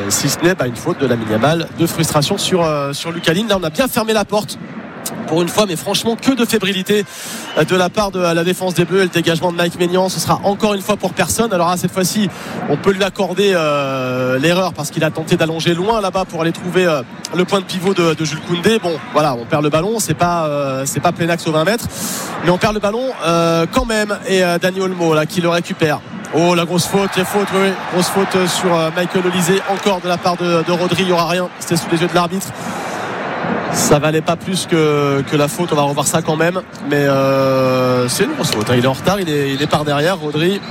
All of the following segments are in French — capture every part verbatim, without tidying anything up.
si ce n'est bah, une faute de Lamine Yamal, de frustration sur, euh, sur Lucas Digne. Là on a bien fermé la porte pour une fois, mais franchement que de fébrilité de la part de la défense des Bleus. Et le dégagement de Mike Maignan, ce sera encore une fois pour personne. Alors à cette fois-ci on peut lui accorder euh, l'erreur parce qu'il a tenté d'allonger loin là-bas pour aller trouver euh, le point de pivot de, de Jules Koundé. Bon voilà, on perd le ballon, c'est pas, euh, c'est pas plein axe aux vingt mètres, mais on perd le ballon euh, quand même. Et euh, Dani Olmo là qui le récupère. Oh la grosse faute, il y a faute, oui, oui. Grosse faute sur euh, Michael Olise encore de la part de, de Rodri. Il n'y aura rien, c'était sous les yeux de l'arbitre. Ça valait pas plus que, que la faute, on va revoir ça quand même, mais euh, c'est une grosse faute, il est en retard, il est, il est par derrière. Rodri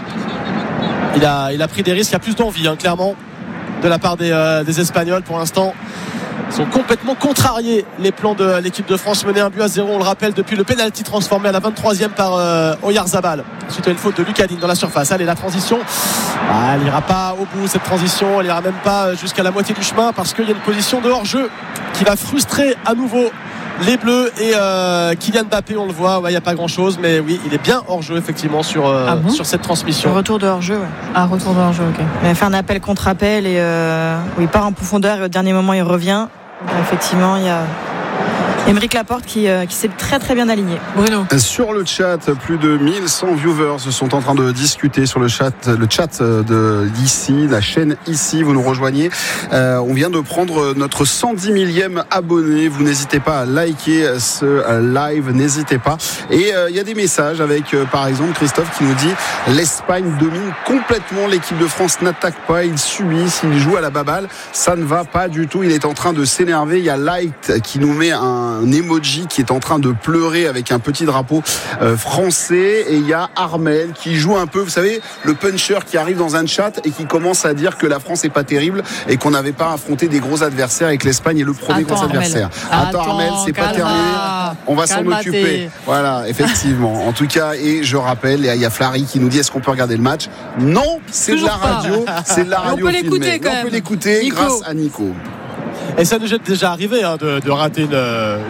il a, il a pris des risques, il y a plus d'envie hein, clairement de la part des, euh, des Espagnols pour l'instant. Ils sont complètement contrariés les plans de l'équipe de France, menée un but à zéro, on le rappelle, depuis le pénalty transformé à la vingt-troisième par euh, Oyarzabal suite à une faute de Lucas Digne dans la surface. Allez, la transition, ah, elle n'ira pas au bout cette transition, elle n'ira même pas jusqu'à la moitié du chemin parce qu'il y a une position de hors-jeu qui va frustrer à nouveau les Bleus. Et euh, Kylian Mbappé, on le voit, il ouais, n'y a pas grand chose, mais oui, il est bien hors-jeu effectivement sur, euh, ah bon sur cette transmission. Le retour de hors-jeu, ouais. Ah, retour de hors-jeu, ok. Il va faire un appel contre appel et euh, où il part en profondeur et au dernier moment il revient. Effectivement, il y a Aymeric Laporte qui, euh, qui s'est très très bien aligné. Bruno. Sur le chat, plus de mille cent viewers sont en train de discuter sur le chat, le chat de ici, la chaîne ici. Vous nous rejoignez. Euh, on vient de prendre notre cent dix millième abonné. Vous n'hésitez pas à liker ce live, n'hésitez pas. Et euh, il y a des messages avec, euh, par exemple, Christophe qui nous dit l'Espagne domine complètement. L'équipe de France n'attaque pas, ils subissent, ils jouent à la baballe. Ça ne va pas du tout. Il est en train de s'énerver. Il y a Light qui nous met un un emoji qui est en train de pleurer avec un petit drapeau euh, français, et il y a Armel qui joue un peu, vous savez, le puncher qui arrive dans un chat et qui commence à dire que la France est pas terrible et qu'on n'avait pas affronté des gros adversaires et que l'Espagne est le premier Attends, gros adversaire. Attends, Attends Armel, c'est calma, pas terminé, on va s'en occuper. Voilà, effectivement. En tout cas, et je rappelle, il y a Flary qui nous dit est-ce qu'on peut regarder le match? Non, c'est de la radio, c'est de la radio. On peut l'écouter quand même. On peut l'écouter grâce à Nico. Et ça nous est déjà arrivé hein, de, de rater une, une,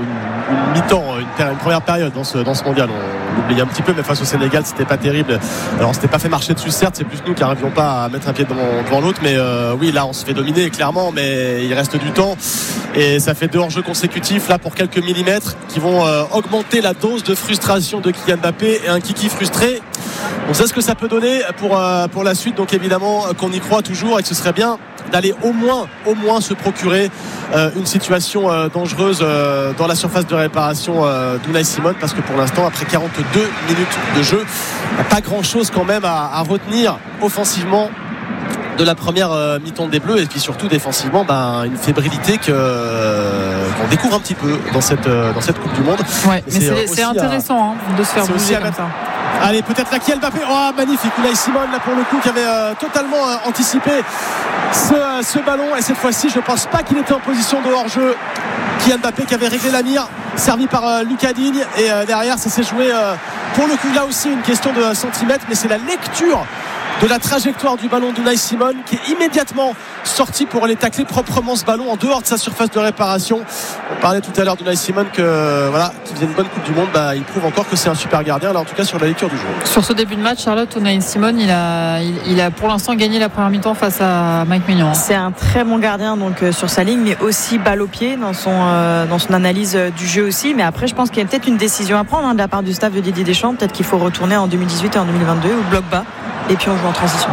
une mi-temps, une, une première période dans ce, dans ce mondial. On, on oublie un petit peu, mais face au Sénégal, c'était pas terrible. Alors, on s'était pas fait marcher dessus, certes, c'est plus nous qui n'arrivions pas à mettre un pied devant, devant l'autre. Mais euh, oui, là, on se fait dominer, clairement, mais il reste du temps. Et ça fait deux hors-jeux consécutifs, là, pour quelques millimètres, qui vont euh, augmenter la dose de frustration de Kylian Mbappé et un Kiki frustré. On sait ce que ça peut donner pour, euh, pour la suite. Donc, évidemment, qu'on y croit toujours et que ce serait bien d'aller au moins, au moins se procurer euh, une situation euh, dangereuse euh, dans la surface de réparation euh, d'Unai Simon, parce que pour l'instant, après quarante-deux minutes de jeu, il n'y a pas grand chose quand même à, à retenir offensivement de la première euh, mi-temps des Bleus, et puis surtout défensivement, ben, une fébrilité que, euh, qu'on découvre un petit peu dans cette, euh, dans cette Coupe du Monde. Ouais, mais c'est, c'est, c'est intéressant à, hein, de se faire bouger comme ça. Allez, peut-être là Kylian Mbappé. Oh, magnifique. Unai Simon, là, pour le coup, qui avait euh, totalement euh, anticipé ce, euh, ce ballon. Et cette fois-ci, je ne pense pas qu'il était en position de hors-jeu. Kylian Mbappé qui avait réglé la mire, servi par euh, Lucas Digne. Et euh, derrière, ça s'est joué, euh, pour le coup, là aussi, une question de centimètres. Mais c'est la lecture de la trajectoire du ballon d'Unai Simon qui est immédiatement sorti pour aller tacler proprement ce ballon en dehors de sa surface de réparation. On parlait tout à l'heure d'Unai Simon que voilà, qu'il faisait une bonne Coupe du Monde, bah, il prouve encore que c'est un super gardien, là en tout cas sur la lecture du jeu. Sur ce début de match, Charlotte, Unai Simon il a, il, il a pour l'instant gagné la première mi-temps face à Mike Maignan. C'est un très bon gardien donc euh, sur sa ligne, mais aussi balle au pied dans son, euh, dans son analyse euh, du jeu aussi. Mais après je pense qu'il y a peut-être une décision à prendre hein, de la part du staff de Didier Deschamps. Peut-être qu'il faut retourner en deux mille dix-huit et en deux mille vingt-deux au bloc bas et puis on joue en transition.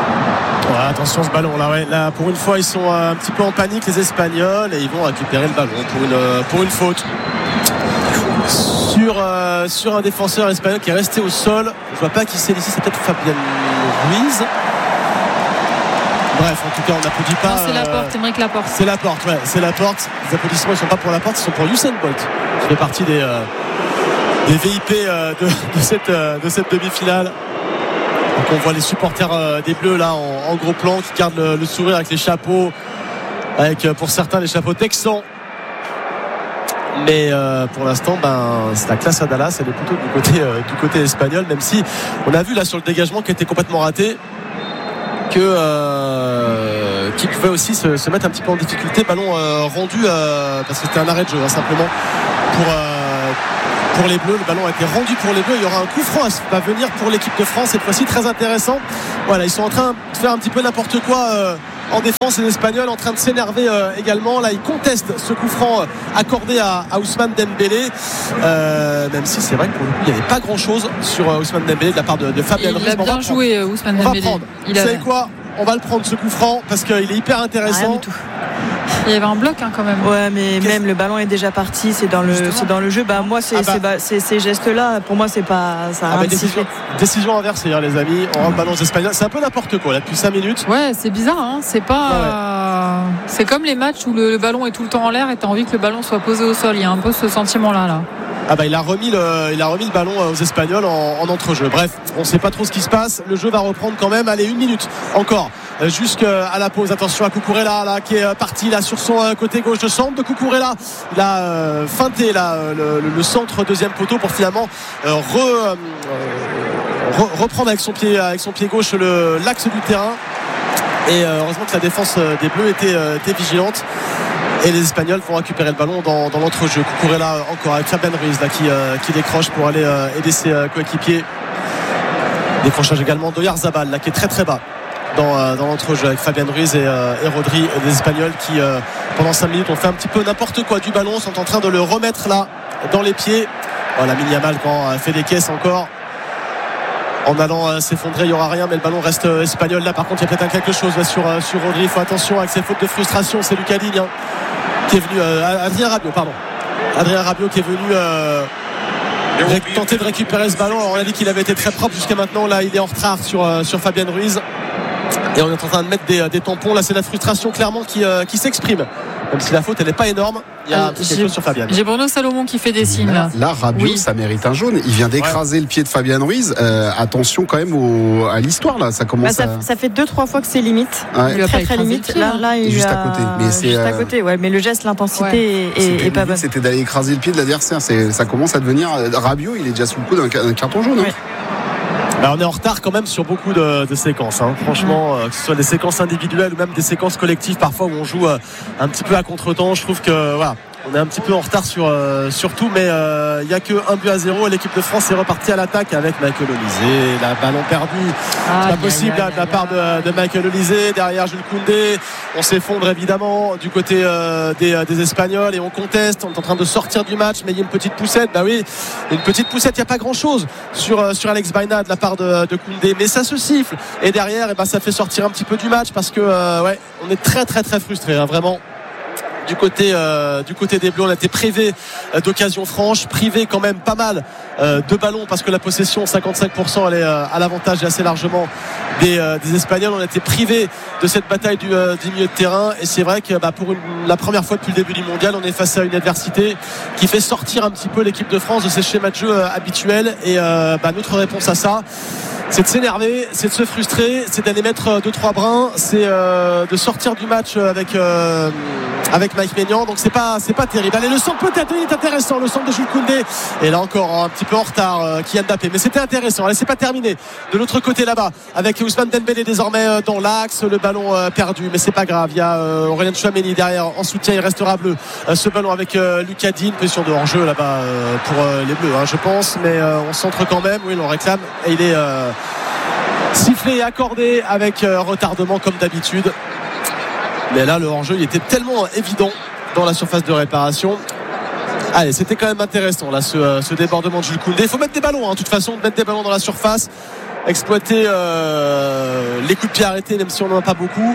Ouais, attention ce ballon là, ouais. Là pour une fois ils sont un petit peu en panique les Espagnols et ils vont récupérer le ballon pour une, pour une faute sur, euh, sur un défenseur espagnol qui est resté au sol. Je vois pas qui c'est ici, c'est peut-être Fabien Ruiz. Bref, en tout cas on n'applaudit pas. Non, c'est Laporte, Aymeric Laporte. C'est Laporte, ouais, c'est Laporte. Les applaudissements ils sont pas pour Laporte, ils sont pour Usain Bolt qui fait partie des, euh, des V I P euh, de, de cette, euh, de cette demi-finale. Donc on voit les supporters euh, des Bleus là en, en gros plan qui gardent le, le sourire avec les chapeaux, avec euh, pour certains les chapeaux texans. Mais euh, pour l'instant ben, c'est la classe à Dallas, elle est plutôt du côté, euh, du côté espagnol, même si on a vu là sur le dégagement qui était complètement raté que euh, qui pouvait aussi se, se mettre un petit peu en difficulté. Ballon euh, rendu euh, parce que c'était un arrêt de jeu hein, simplement pour euh, pour les Bleus, le ballon a été rendu pour les Bleus. Il y aura un coup franc à venir pour l'équipe de France cette fois-ci, très intéressant. Voilà, ils sont en train de faire un petit peu n'importe quoi euh, en défense, les Espagnols en train de s'énerver euh, également. Là, ils contestent ce coup franc accordé à, à Ousmane Dembélé, euh, même si c'est vrai que pour le coup il n'y avait pas grand chose sur euh, Ousmane Dembélé de la part de, de Fabien Ruiz. Il a bien joué Ousmane Dembélé. On va prendre. Il Vous a... savez quoi, on va le prendre ce coup franc parce qu'il est hyper intéressant. Rien du tout. Il y avait un bloc hein, quand même. Ouais, mais Qu'est-ce... même le ballon est déjà parti, c'est dans le, c'est dans le jeu. Bah moi, c'est, ah bah. c'est, c'est, ces gestes-là, pour moi, c'est pas ça. A ah bah, décision, décision inversée, hein, les amis. On rentre ballon aux Espagnols. C'est un peu n'importe quoi là depuis cinq minutes. Ouais, c'est bizarre. Hein. C'est pas. Ouais, ouais. C'est comme les matchs où le, le ballon est tout le temps en l'air et t'as envie que le ballon soit posé au sol. Il y a un peu ce sentiment-là, là. Ah bah il a remis le, il a remis le ballon aux Espagnols en, en entrejeu. Bref, on ne sait pas trop ce qui se passe. Le jeu va reprendre quand même. Allez, une minute encore jusqu'à la pause. Attention à Cucurella là qui est parti là sur son côté gauche de centre de Cucurella. Il a euh, feinté là le, le, le centre deuxième poteau pour finalement euh, re, euh, re, reprendre avec son pied avec son pied gauche le, l'axe du terrain. Et euh, heureusement que la défense des Bleus était, euh, était vigilante. Et les Espagnols vont récupérer le ballon dans, dans l'entrejeu. Cucurella encore avec Fabien Ruiz là, qui, euh, qui décroche pour aller euh, aider ses euh, coéquipiers. Décrochage également d'Oyarzabal là qui est très très bas dans, euh, dans l'entrejeu avec Fabien Ruiz et, euh, et Rodri, et des Espagnols qui euh, pendant cinq minutes ont fait un petit peu n'importe quoi du ballon, sont en train de le remettre là dans les pieds. Voilà, Lamine Yamal quand euh, fait des caisses encore. En allant euh, s'effondrer, il n'y aura rien, mais le ballon reste euh, espagnol. Là, par contre, il y a peut-être quelque chose là, sur, euh, sur Rodri. Il faut attention avec ses fautes de frustration. C'est Lucas Digne hein, qui est venu. Euh, Adrien Rabiot, pardon. Adrien Rabiot qui est venu euh, tenter de récupérer ce ballon. Alors, on a dit qu'il avait été très propre jusqu'à maintenant. Là, il est en retard sur, euh, sur Fabien Ruiz. Et on est en train de mettre des, des tampons. Là, c'est la frustration clairement qui, euh, qui s'exprime. Même si la faute, elle n'est pas énorme. Il y a euh, quelque chose sur Fabien. J'ai Bruno Salomon qui fait des signes. Là, là Rabiot, oui. Ça mérite un jaune. Il vient d'écraser ouais. le pied de Fabien Ruiz. Euh, attention quand même au, à l'histoire là. Ça commence. Bah, ça, à... ça fait deux trois fois que c'est limite. Ouais. Il très très limite. Là, là, il juste a... à côté. Mais c'est juste euh... à côté. Ouais. Mais le geste, l'intensité ouais. est, est pas bonne. C'était d'aller écraser le pied de l'adversaire. C'est, ça commence à devenir. Rabiot, il est déjà sous le coup d'un, d'un carton jaune. Ouais. Hein. Alors on est en retard quand même sur beaucoup de, de séquences hein. Franchement euh, que ce soit des séquences individuelles ou même des séquences collectives parfois où on joue euh, un petit peu à contre-temps. Je trouve que voilà, on est un petit peu en retard sur, euh, sur tout, mais il euh, n'y a que un but à zéro et l'équipe de France est repartie à l'attaque avec Michael Olise. La ballon perdu, ah, c'est pas possible là, de la part de, de Michael Olise. Derrière Jules Koundé, on s'effondre évidemment du côté euh, des, des Espagnols et on conteste. On est en train de sortir du match, mais il y a une petite poussette. Bah oui, une petite poussette. Il n'y a pas grand chose sur, sur Alex Baena de la part de, de Koundé, mais ça se siffle. Et derrière, et bah, ça fait sortir un petit peu du match parce que euh, ouais, on est très très très frustré, hein, vraiment. Du côté, euh, du côté des Bleus, on a été privé euh, d'occasions franches, privé quand même pas mal euh, de ballons parce que la possession cinquante-cinq pour cent elle est euh, à l'avantage et assez largement des, euh, des Espagnols. On a été privé de cette bataille du, euh, du milieu de terrain et c'est vrai que bah, pour une, la première fois depuis le début du mondial, on est face à une adversité qui fait sortir un petit peu l'équipe de France de ses schémas de jeu euh, habituels et euh, bah, notre réponse à ça, c'est de s'énerver, c'est de se frustrer, c'est d'aller mettre deux trois brins, c'est euh, de sortir du match avec euh, avec Mike Maignan, donc c'est pas c'est pas terrible. Allez, le centre peut-être il est intéressant, le centre de Jules Koundé et là encore un petit peu en retard euh, Kylian Mbappé, mais c'était intéressant. Allez, c'est pas terminé de l'autre côté là-bas avec Ousmane Dembélé désormais euh, dans l'axe, le ballon euh, perdu, mais c'est pas grave. Il y a euh, Aurélien Tchouaméni derrière en soutien, il restera bleu euh, ce ballon avec euh, Lucas Digne, position de hors-jeu là-bas euh, pour euh, les Bleus hein, je pense, mais euh, on centre quand même, oui, on réclame et il est euh, sifflé et accordé avec euh, retardement comme d'habitude. Mais là, le hors-jeu, il était tellement évident dans la surface de réparation. Allez, c'était quand même intéressant, là, ce, euh, ce débordement de Jules Koundé. Il faut mettre des ballons, hein, de toute façon, mettre des ballons dans la surface, exploiter euh, les coups de pied arrêtés, même si on n'en a pas beaucoup.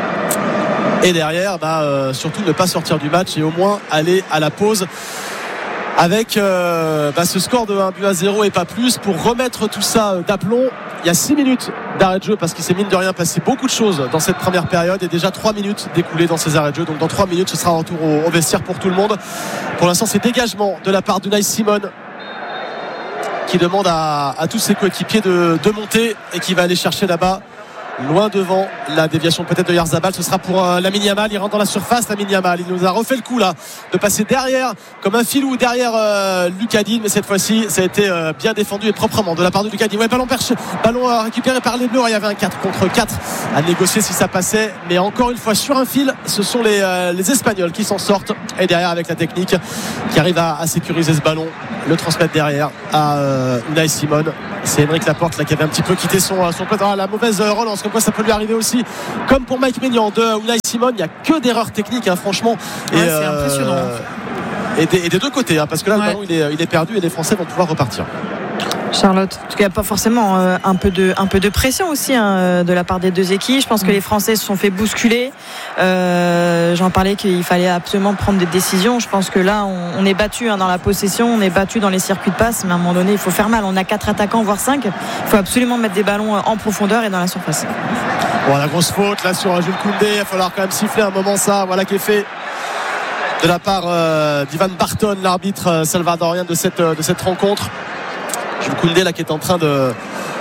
Et derrière, bah, euh, surtout ne pas sortir du match et au moins aller à la pause avec euh, bah, ce score de un but à zéro et pas plus pour remettre tout ça d'aplomb. Il y a six minutes d'arrêt de jeu parce qu'il s'est mine de rien passé beaucoup de choses dans cette première période et déjà trois minutes découlées dans ces arrêts de jeu. Donc dans trois minutes ce sera un retour au, au vestiaire pour tout le monde. Pour l'instant c'est dégagement de la part d'Unai Simon qui demande à, à tous ses coéquipiers de, de monter et qui va aller chercher là-bas loin devant la déviation peut-être de Oyarzabal. Ce sera pour euh, Lamine Yamal, il rentre dans la surface. Lamine Yamal, il nous a refait le coup là de passer derrière comme un filou derrière euh, Lucas Digne, mais cette fois-ci ça a été euh, bien défendu et proprement de la part de Lucas Digne. Ouais, ballon perché, ballon euh, récupéré par les Bleus. Il y avait un quatre contre quatre à négocier si ça passait, mais encore une fois sur un fil ce sont les, euh, les Espagnols qui s'en sortent et derrière avec la technique qui arrive à, à sécuriser ce ballon, le transmettre derrière à euh, Unai Simon. C'est Henrik Laporte là qui avait un petit peu quitté son, son pote. Ah, la mauvaise relance comme quoi ça peut lui arriver aussi, comme pour Mike Maignan de Unai Simon. Il n'y a que d'erreurs techniques, hein, franchement. Ouais, et, c'est euh, impressionnant. Et des, et des deux côtés, hein, parce que là, ouais. le ballon, il est, il est perdu et les Français vont pouvoir repartir. Charlotte, en tout cas, pas forcément euh, un peu de un peu de pression aussi hein, de la part des deux équipes. Je pense mmh. que les Français se sont fait bousculer. Euh, j'en parlais qu'il fallait absolument prendre des décisions. Je pense que là, on, on est battu hein, dans la possession, on est battu dans les circuits de passe, mais à un moment donné, il faut faire mal. On a quatre attaquants, voire cinq. Il faut absolument mettre des ballons en profondeur et dans la surface. Bon, la grosse faute là sur Jules Koundé. Il va falloir quand même siffler un moment ça. Voilà qui est fait de la part euh, d'Ivan Barton, l'arbitre euh, salvadorien de cette euh, de cette rencontre. Jules Koundé là qui est en train de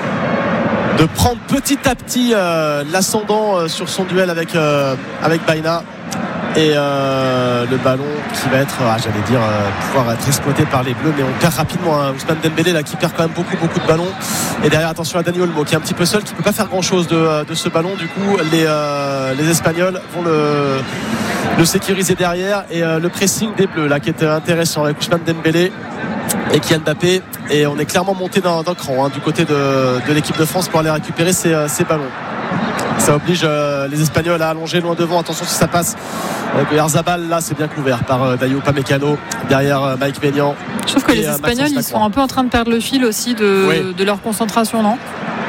de prendre petit à petit euh, l'ascendant euh, sur son duel avec euh, avec Baïna et euh, le ballon qui va être ah, j'allais dire euh, pouvoir être exploité par les Bleus, mais on perd rapidement hein. Ousmane Dembélé là qui perd quand même beaucoup beaucoup de ballons, et derrière attention à Dani Olmo qui est un petit peu seul, qui peut pas faire grand chose de, de ce ballon. Du coup les, euh, les Espagnols vont le, le sécuriser derrière, et euh, le pressing des Bleus là qui est intéressant avec Ousmane Dembélé et Kylian Mbappé, et on est clairement monté d'un, d'un cran hein, du côté de, de l'équipe de France pour aller récupérer ces, ces ballons. Ça oblige euh, les Espagnols à allonger loin devant. Attention si ça passe avec Oyarzabal, là c'est bien couvert par euh, Dayo Upamecano derrière euh, Mike Maignan. Je trouve que les Espagnols ils sont un peu en train de perdre le fil aussi de, oui. de leur concentration, non?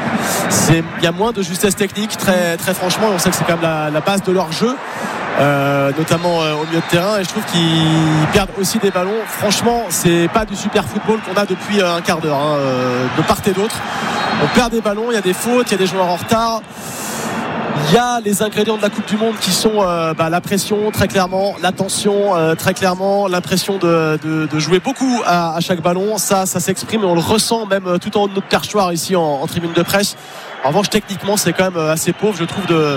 Il y a moins de justesse technique, très, très franchement, on sait que c'est quand même la, la base de leur jeu. Euh, notamment euh, au milieu de terrain, et je trouve qu'ils perdent aussi des ballons. Franchement, c'est pas du super football qu'on a depuis euh, un quart d'heure hein, euh, de part et d'autre. On perd des ballons, il y a des fautes, il y a des joueurs en retard. Il y a les ingrédients de la Coupe du Monde qui sont euh, bah, la pression très clairement, la tension euh, très clairement, l'impression de, de, de jouer beaucoup à, à chaque ballon. Ça, ça s'exprime et on le ressent même tout en haut de notre perchoir ici en, en tribune de presse. En revanche, techniquement, c'est quand même assez pauvre, je trouve, de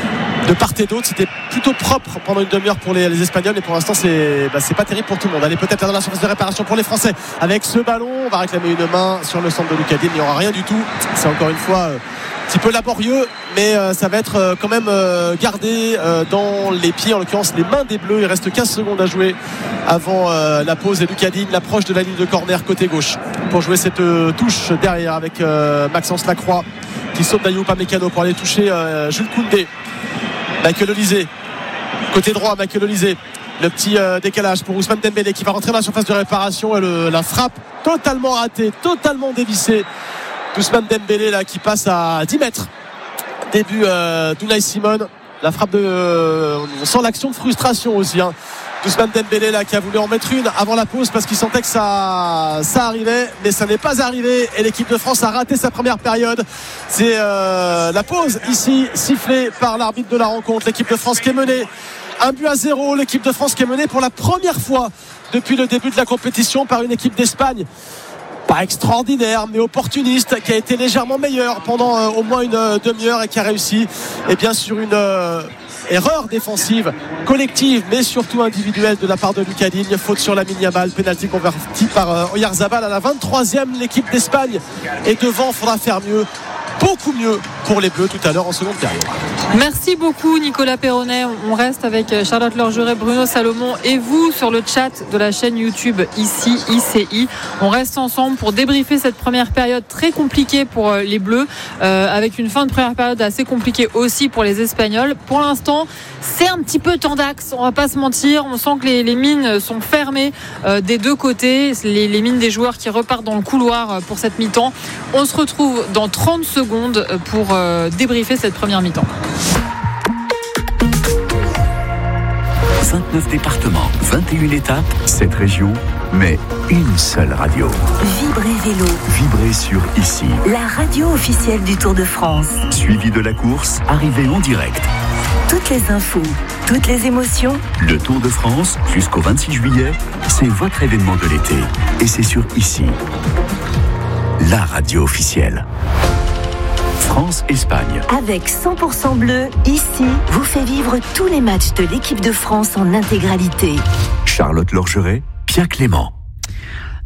de part et d'autre. C'était plutôt propre pendant une demi-heure pour les, les Espagnols, et pour l'instant c'est, bah, c'est pas terrible pour tout le monde. Allez, peut-être dans la surface de réparation pour les Français avec ce ballon. On va réclamer une main sur le centre de Lucas Digne. Il n'y aura rien du tout. C'est encore une fois euh, un petit peu laborieux, mais euh, ça va être euh, quand même euh, gardé euh, dans les pieds, en l'occurrence les mains des Bleus. Il reste quinze secondes à jouer avant euh, la pause, et Lucas Digne l'approche de la ligne de corner côté gauche pour jouer cette euh, touche derrière avec euh, Maxence Lacroix qui saute Dayo Upamecano pour aller toucher euh, Jules Koundé. Michael Olise côté droit, Michael Olise, le petit euh, décalage pour Ousmane Dembélé qui va rentrer dans la surface de réparation, et le, la frappe totalement ratée, totalement dévissée d'Ousmane Dembélé là qui passe à dix mètres. Début euh, d'Unai Simon, la frappe de euh, on sent l'action de frustration aussi hein. Ousmane Dembélé là qui a voulu en mettre une avant la pause parce qu'il sentait que ça, ça arrivait, mais ça n'est pas arrivé, et l'équipe de France a raté sa première période. C'est euh, la pause ici sifflée par l'arbitre de la rencontre. L'équipe de France qui est menée un but à zéro, l'équipe de France qui est menée pour la première fois depuis le début de la compétition par une équipe d'Espagne pas extraordinaire mais opportuniste, qui a été légèrement meilleure pendant euh, au moins une euh, demi-heure, et qui a réussi et bien sûr une euh, erreur défensive collective mais surtout individuelle de la part de Lucas Digne. Faute sur Lamine Yamal, pénalty converti par euh, Oyarzabal à la vingt-troisième. L'équipe d'Espagne est devant, il faudra faire mieux, beaucoup mieux pour les Bleus tout à l'heure en seconde période. Merci beaucoup Nicolas Perronnet. On reste avec Charlotte Lorgeret, Bruno Salomon et vous sur le chat de la chaîne YouTube ici I C I. On reste ensemble pour débriefer cette première période très compliquée pour les Bleus, euh, avec une fin de première période assez compliquée aussi pour les Espagnols. Pour l'instant, c'est un petit peu tendax, on va pas se mentir. On sent que les, les mines sont fermées euh, des deux côtés, les, les mines des joueurs qui repartent dans le couloir pour cette mi-temps. On se retrouve dans trente secondes pour euh, débriefer cette première mi-temps. vingt-neuf départements, vingt et une étapes, sept régions, mais une seule radio. Vibrez Vélo. Vibrez sur ici. La radio officielle du Tour de France. Suivi de la course, arrivée en direct. Toutes les infos, toutes les émotions. Le Tour de France, jusqu'au vingt-six juillet, c'est votre événement de l'été. Et c'est sur ici. La radio officielle. France-Espagne. Avec cent pour cent bleu, ici, vous fait vivre tous les matchs de l'équipe de France en intégralité. Charlotte Lorgeret, Pierre Clément.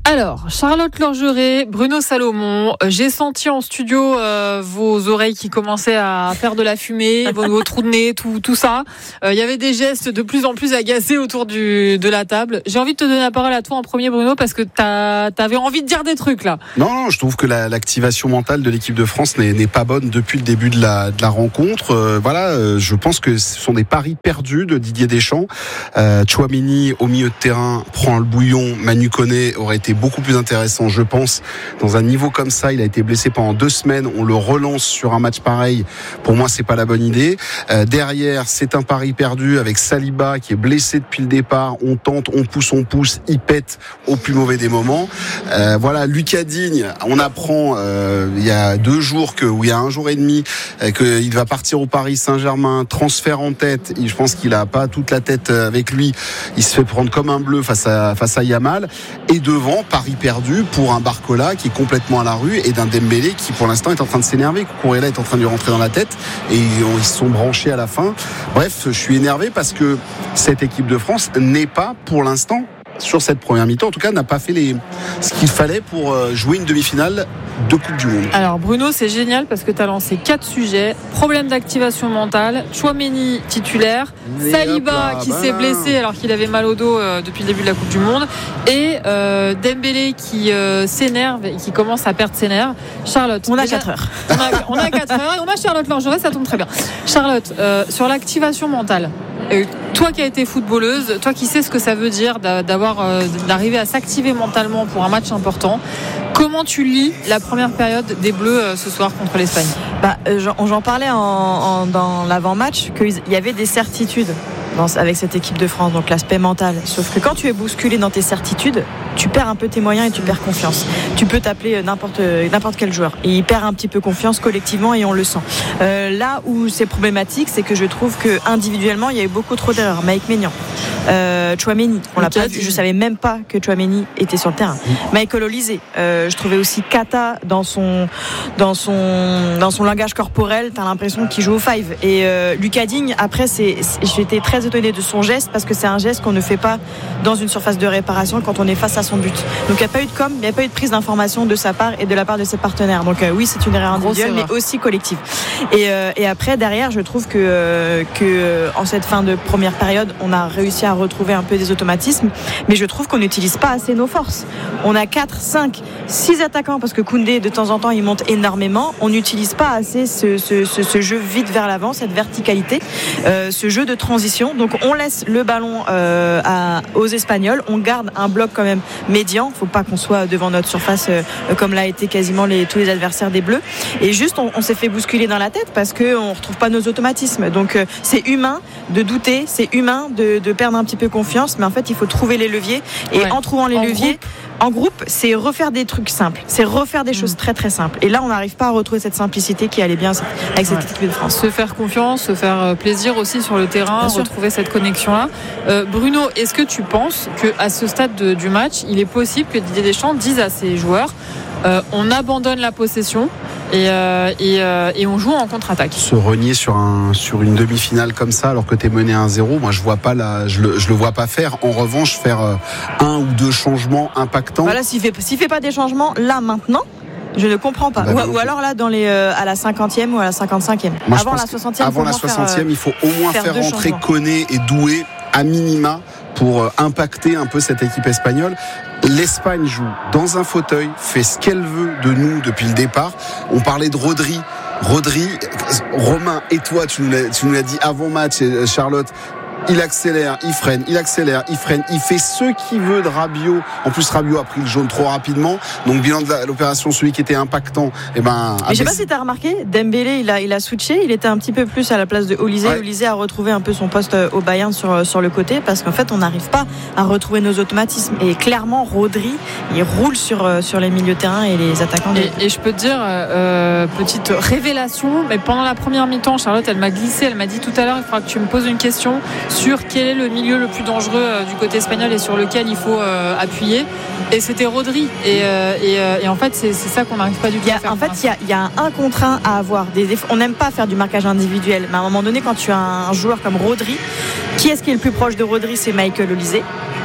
Alors, Charlotte Lorgeret, Bruno Salomon, j'ai senti en studio euh, vos oreilles qui commençaient à faire de la fumée, vos, vos trous de nez, tout, tout ça. Il euh, y avait des gestes de plus en plus agacés autour du, de la table. J'ai envie de te donner la parole à toi en premier, Bruno, parce que t'as, t'avais envie de dire des trucs là. Non, non, je trouve que la, l'activation mentale de l'équipe de France n'est, n'est pas bonne depuis le début de la, de la rencontre. Euh, voilà, euh, je pense que ce sont des paris perdus de Didier Deschamps. Euh, Tchouaméni au milieu de terrain prend le bouillon. Manu Koné aurait été beaucoup plus intéressant, je pense. Dans un niveau comme ça, il a été blessé pendant deux semaines. On le relance sur un match pareil. Pour moi, c'est pas la bonne idée. Euh, derrière, c'est un pari perdu avec Saliba qui est blessé depuis le départ. On tente, on pousse, on pousse. Il pète au plus mauvais des moments. Euh, voilà, Lucas Digne. On apprend euh, il y a deux jours que, ou il y a un jour et demi, euh, qu'il va partir au Paris Saint-Germain. Transfert en tête. Et je pense qu'il a pas toute la tête avec lui. Il se fait prendre comme un bleu face à face à Yamal. Et devant, pari perdu pour un Barcola qui est complètement à la rue et d'un Dembélé qui pour l'instant est en train de s'énerver. Cucurella est en train de lui rentrer dans la tête et ils se sont branchés à la fin. Bref, je suis énervé parce que cette équipe de France n'est pas pour l'instant, sur cette première mi-temps en tout cas, n'a pas fait les, ce qu'il fallait pour jouer une demi-finale de Coupe du Monde. Alors Bruno, c'est génial parce que tu as lancé quatre sujets. Problème d'activation mentale, Tchouaméni titulaire, mais Saliba là, qui bah s'est blessé alors qu'il avait mal au dos euh, depuis le début de la Coupe du Monde, et euh, Dembélé qui euh, s'énerve et qui commence à perdre ses nerfs. Charlotte, on a déjà, quatre heures. On a, on a quatre heures et on a Charlotte Lorgeret, ça tombe très bien. Charlotte, euh, sur l'activation mentale, euh, toi qui as été footballeuse, toi qui sais ce que ça veut dire d'avoir, euh, d'arriver à s'activer mentalement pour un match important, comment tu lis la première période des Bleus euh, ce soir contre l'Espagne? Bah, euh, j'en, j'en parlais en, en, dans l'avant-match qu'il y avait des certitudes dans, avec cette équipe de France, donc l'aspect mental. Sauf que quand tu es bousculé dans tes certitudes, tu perds un peu tes moyens et tu perds confiance. Tu peux t'appeler n'importe, n'importe quel joueur et il perd un petit peu confiance collectivement et on le sent. Euh, là où c'est problématique, c'est que je trouve que individuellement il y a eu beaucoup trop d'erreurs. Mike Maignan, euh, Tchouaméni, on l'a pas vu. Je savais même pas que Tchouaméni était sur le terrain. Michael Olise, euh, je trouvais aussi Kata dans son dans son dans son langage corporel. T'as l'impression qu'il joue au five. Et euh, Lucas Digne, après, c'est, c'est j'étais très étonnée de son geste parce que c'est un geste qu'on ne fait pas dans une surface de réparation quand on est face à son but. Donc il n'y a pas eu de com, il n'y a pas eu de prise d'information de sa part et de la part de ses partenaires. Donc euh, oui, c'est une erreur individuelle, mais aussi collective. Et, euh, et après, derrière, je trouve que euh, que euh, en cette fin de première période, on a réussi à retrouver un peu des automatismes, mais je trouve qu'on n'utilise pas assez nos forces. On a quatre, cinq, six attaquants parce que Koundé de temps en temps il monte énormément. On n'utilise pas assez ce, ce, ce, ce jeu vite vers l'avant, cette verticalité, euh, ce jeu de transition. Donc on laisse le ballon euh, à, aux Espagnols. On garde un bloc quand même médian. Faut pas qu'on soit devant notre surface euh, comme l'a été quasiment les, tous les adversaires des Bleus. Et juste on, on s'est fait bousculer dans la tête parce que on retrouve pas nos automatismes. Donc euh, c'est humain de douter, c'est humain de, de perdre un petit peu confiance, mais en fait il faut trouver les leviers. Et ouais. en trouvant les en leviers. Groupe. En groupe, c'est refaire des trucs simples, c'est refaire des choses très très simples. Et là, on n'arrive pas à retrouver cette simplicité qui allait bien avec cette ouais. équipe de France. Se faire confiance, se faire plaisir aussi sur le terrain, bien retrouver sûr. Cette connexion-là. Euh, Bruno, est-ce que tu penses qu'à ce stade de, du match, il est possible que Didier Deschamps dise à ses joueurs euh, on abandonne la possession et, euh, et, euh, et on joue en contre-attaque? Se renier sur, un, sur une demi-finale comme ça alors que tu es mené à un zéro, moi je vois pas la, je le, je le vois pas faire. En revanche, faire euh, un ou deux changements impactants. Voilà, s'il fait, s'il fait pas des changements là maintenant, je ne comprends pas. Bah, ou, ou alors là, dans les, euh, à la cinquantième ou à la cinquante-cinquième. Moi, avant la soixantième, avant la soixantième, il faut au moins faire, faire rentrer Koné et Doué à minima pour euh, impacter un peu cette équipe espagnole. L'Espagne joue dans un fauteuil, fait ce qu'elle veut de nous depuis le départ. On parlait de Rodri. Rodri, Romain et toi, tu nous l'as, tu nous l'as dit avant match, Charlotte. Il accélère, il freine, il accélère, il freine, il fait ce qu'il veut de Rabiot. En plus, Rabiot a pris le jaune trop rapidement. Donc, bilan de la, l'opération, celui qui était impactant, eh ben. Mais je sais pas si t'as remarqué, Dembélé, il a, il a switché, il était un petit peu plus à la place de Olise. Ouais. Olise a retrouvé un peu son poste au Bayern sur, sur le côté parce qu'en fait, on n'arrive pas à retrouver nos automatismes. Et clairement, Rodri, il roule sur, sur les milieux de terrain et les attaquants. Et, et je peux te dire, euh, petite révélation, mais pendant la première mi-temps, Charlotte, elle m'a glissé, elle m'a dit tout à l'heure, il faudra que tu me poses une question sur quel est le milieu le plus dangereux euh, du côté espagnol et sur lequel il faut euh, appuyer. Et c'était Rodri. Et, euh, et, euh, et en fait, c'est, c'est ça qu'on n'arrive pas du tout a, à faire. En fait, il y a, y a un un contre un à avoir. Des, on n'aime pas faire du marquage individuel. Mais à un moment donné, quand tu as un joueur comme Rodri, qui est-ce qui est le plus proche de Rodri? C'est Michael Olise.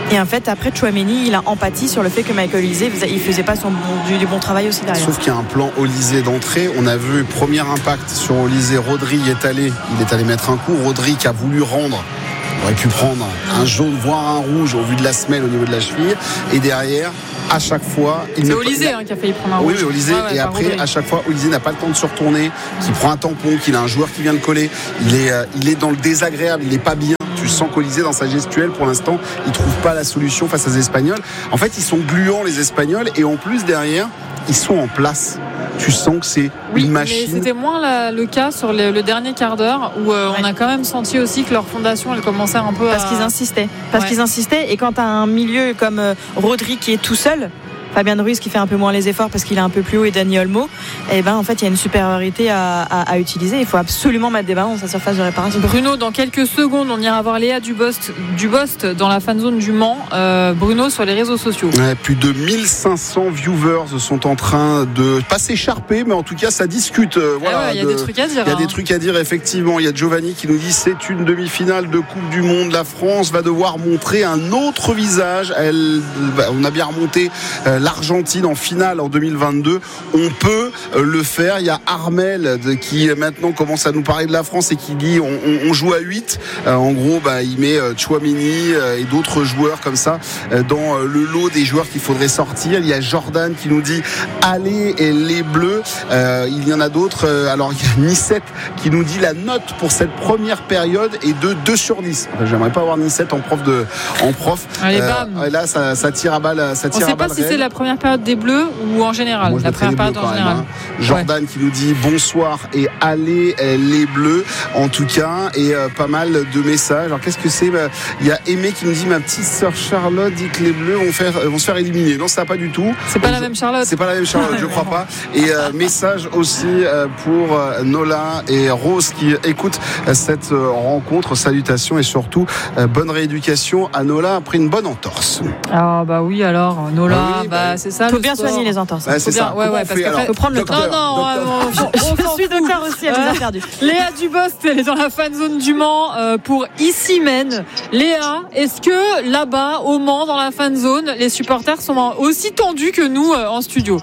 Et en fait, après, Tchouaméni, il a empathie sur le fait que Michael Olise, il faisait pas son bon, du, du bon travail aussi derrière. Sauf qu'il y a un plan Olise d'entrée. On a vu premier impact sur Olise. Rodri est allé, il est allé mettre un coup. Rodri qui a voulu rendre. Il aurait pu prendre un jaune, voire un rouge au vu de la semelle au niveau de la cheville. Et derrière, à chaque fois, il c'est ne Olise peut... hein, qui a failli prendre un oui, rouge. Oui, Olise. Ouais, ouais, et après, Rodri. à chaque fois, Olise n'a pas le temps de se retourner, qu'il prend un tampon, qu'il a un joueur qui vient le coller. Il est, euh, il est dans le désagréable, il n'est pas bien. Tu sens qu'Olise, dans sa gestuelle, pour l'instant, il ne trouve pas la solution face aux Espagnols. En fait, ils sont gluants, les Espagnols, et en plus, derrière, ils sont en place. Tu sens que c'est oui, une machine. Mais c'était moins la, le cas sur le, le dernier quart d'heure où euh, ouais. on a quand même senti aussi que leur fondation, elle commençait un peu Parce à... qu'ils insistaient. Parce ouais. qu'ils insistaient. Et quand tu as un milieu comme euh, Rodri qui est tout seul, Fabien Ruiz qui fait un peu moins les efforts parce qu'il est un peu plus haut et Dani Olmo, et ben en fait il y a une supériorité à, à, à utiliser. Il faut absolument mettre des ballons dans sa surface de réparation. Bruno, dans quelques secondes, on ira voir Léa Dubost, Dubost dans la fan zone du Mans. Euh, Bruno, sur les réseaux sociaux. Ouais, plus de mille cinq cents viewers sont en train de pas s'écharper, mais en tout cas ça discute. Euh, voilà, il ouais, y a de, des trucs à dire. Il y a hein. des trucs à dire effectivement. Il y a Giovanni qui nous dit c'est une demi-finale de Coupe du Monde. La France va devoir montrer un autre visage. Elle, bah, on a bien remonté euh, l'Argentine en finale en deux mille vingt-deux, on peut le faire. Il y a Armel qui maintenant commence à nous parler de la France et qui dit on, on, on joue à huit. Euh, en gros, bah, il met Tchouaméni et d'autres joueurs comme ça dans le lot des joueurs qu'il faudrait sortir. Il y a Jordan qui nous dit allez les Bleus. Euh, il y en a d'autres. Alors il y a Nicette qui nous dit la note pour cette première période est de deux sur dix. J'aimerais pas avoir Nicette en prof de en prof. Allez, bam. Euh, là ça, ça tire à balle. Ça tire on ne sait à balle pas si réelle. c'est la première période des Bleus ou en général. Moi, la première période en général. Même, hein. Jordan ouais. qui nous dit bonsoir et allez les Bleus en tout cas, et euh, pas mal de messages. Alors qu'est-ce que c'est? Il y a Aimé qui nous dit ma petite sœur Charlotte dit que les Bleus vont, faire, vont se faire éliminer. Non, ça pas du tout. C'est pas la même Charlotte. C'est pas la même Charlotte, je crois pas. Et euh, message aussi euh, pour euh, Nola et Rose qui écoutent euh, cette euh, rencontre. Salutations et surtout euh, bonne rééducation à Nola après une bonne entorse. Ah bah oui alors Nola, bah, oui, bah, bah c'est ça. Il faut bien sport. Soigner les entorses. Bah, c'est bien, ça. Ouais, ouais, parce qu'il faut prendre le temps. Non, non, je suis docteur aussi, elle nous a perdu. Léa Dubost, elle est dans la fan zone du Mans euh, pour Ici Men. Léa, est-ce que là-bas, au Mans, dans la fan zone, les supporters sont aussi tendus que nous euh, en studio?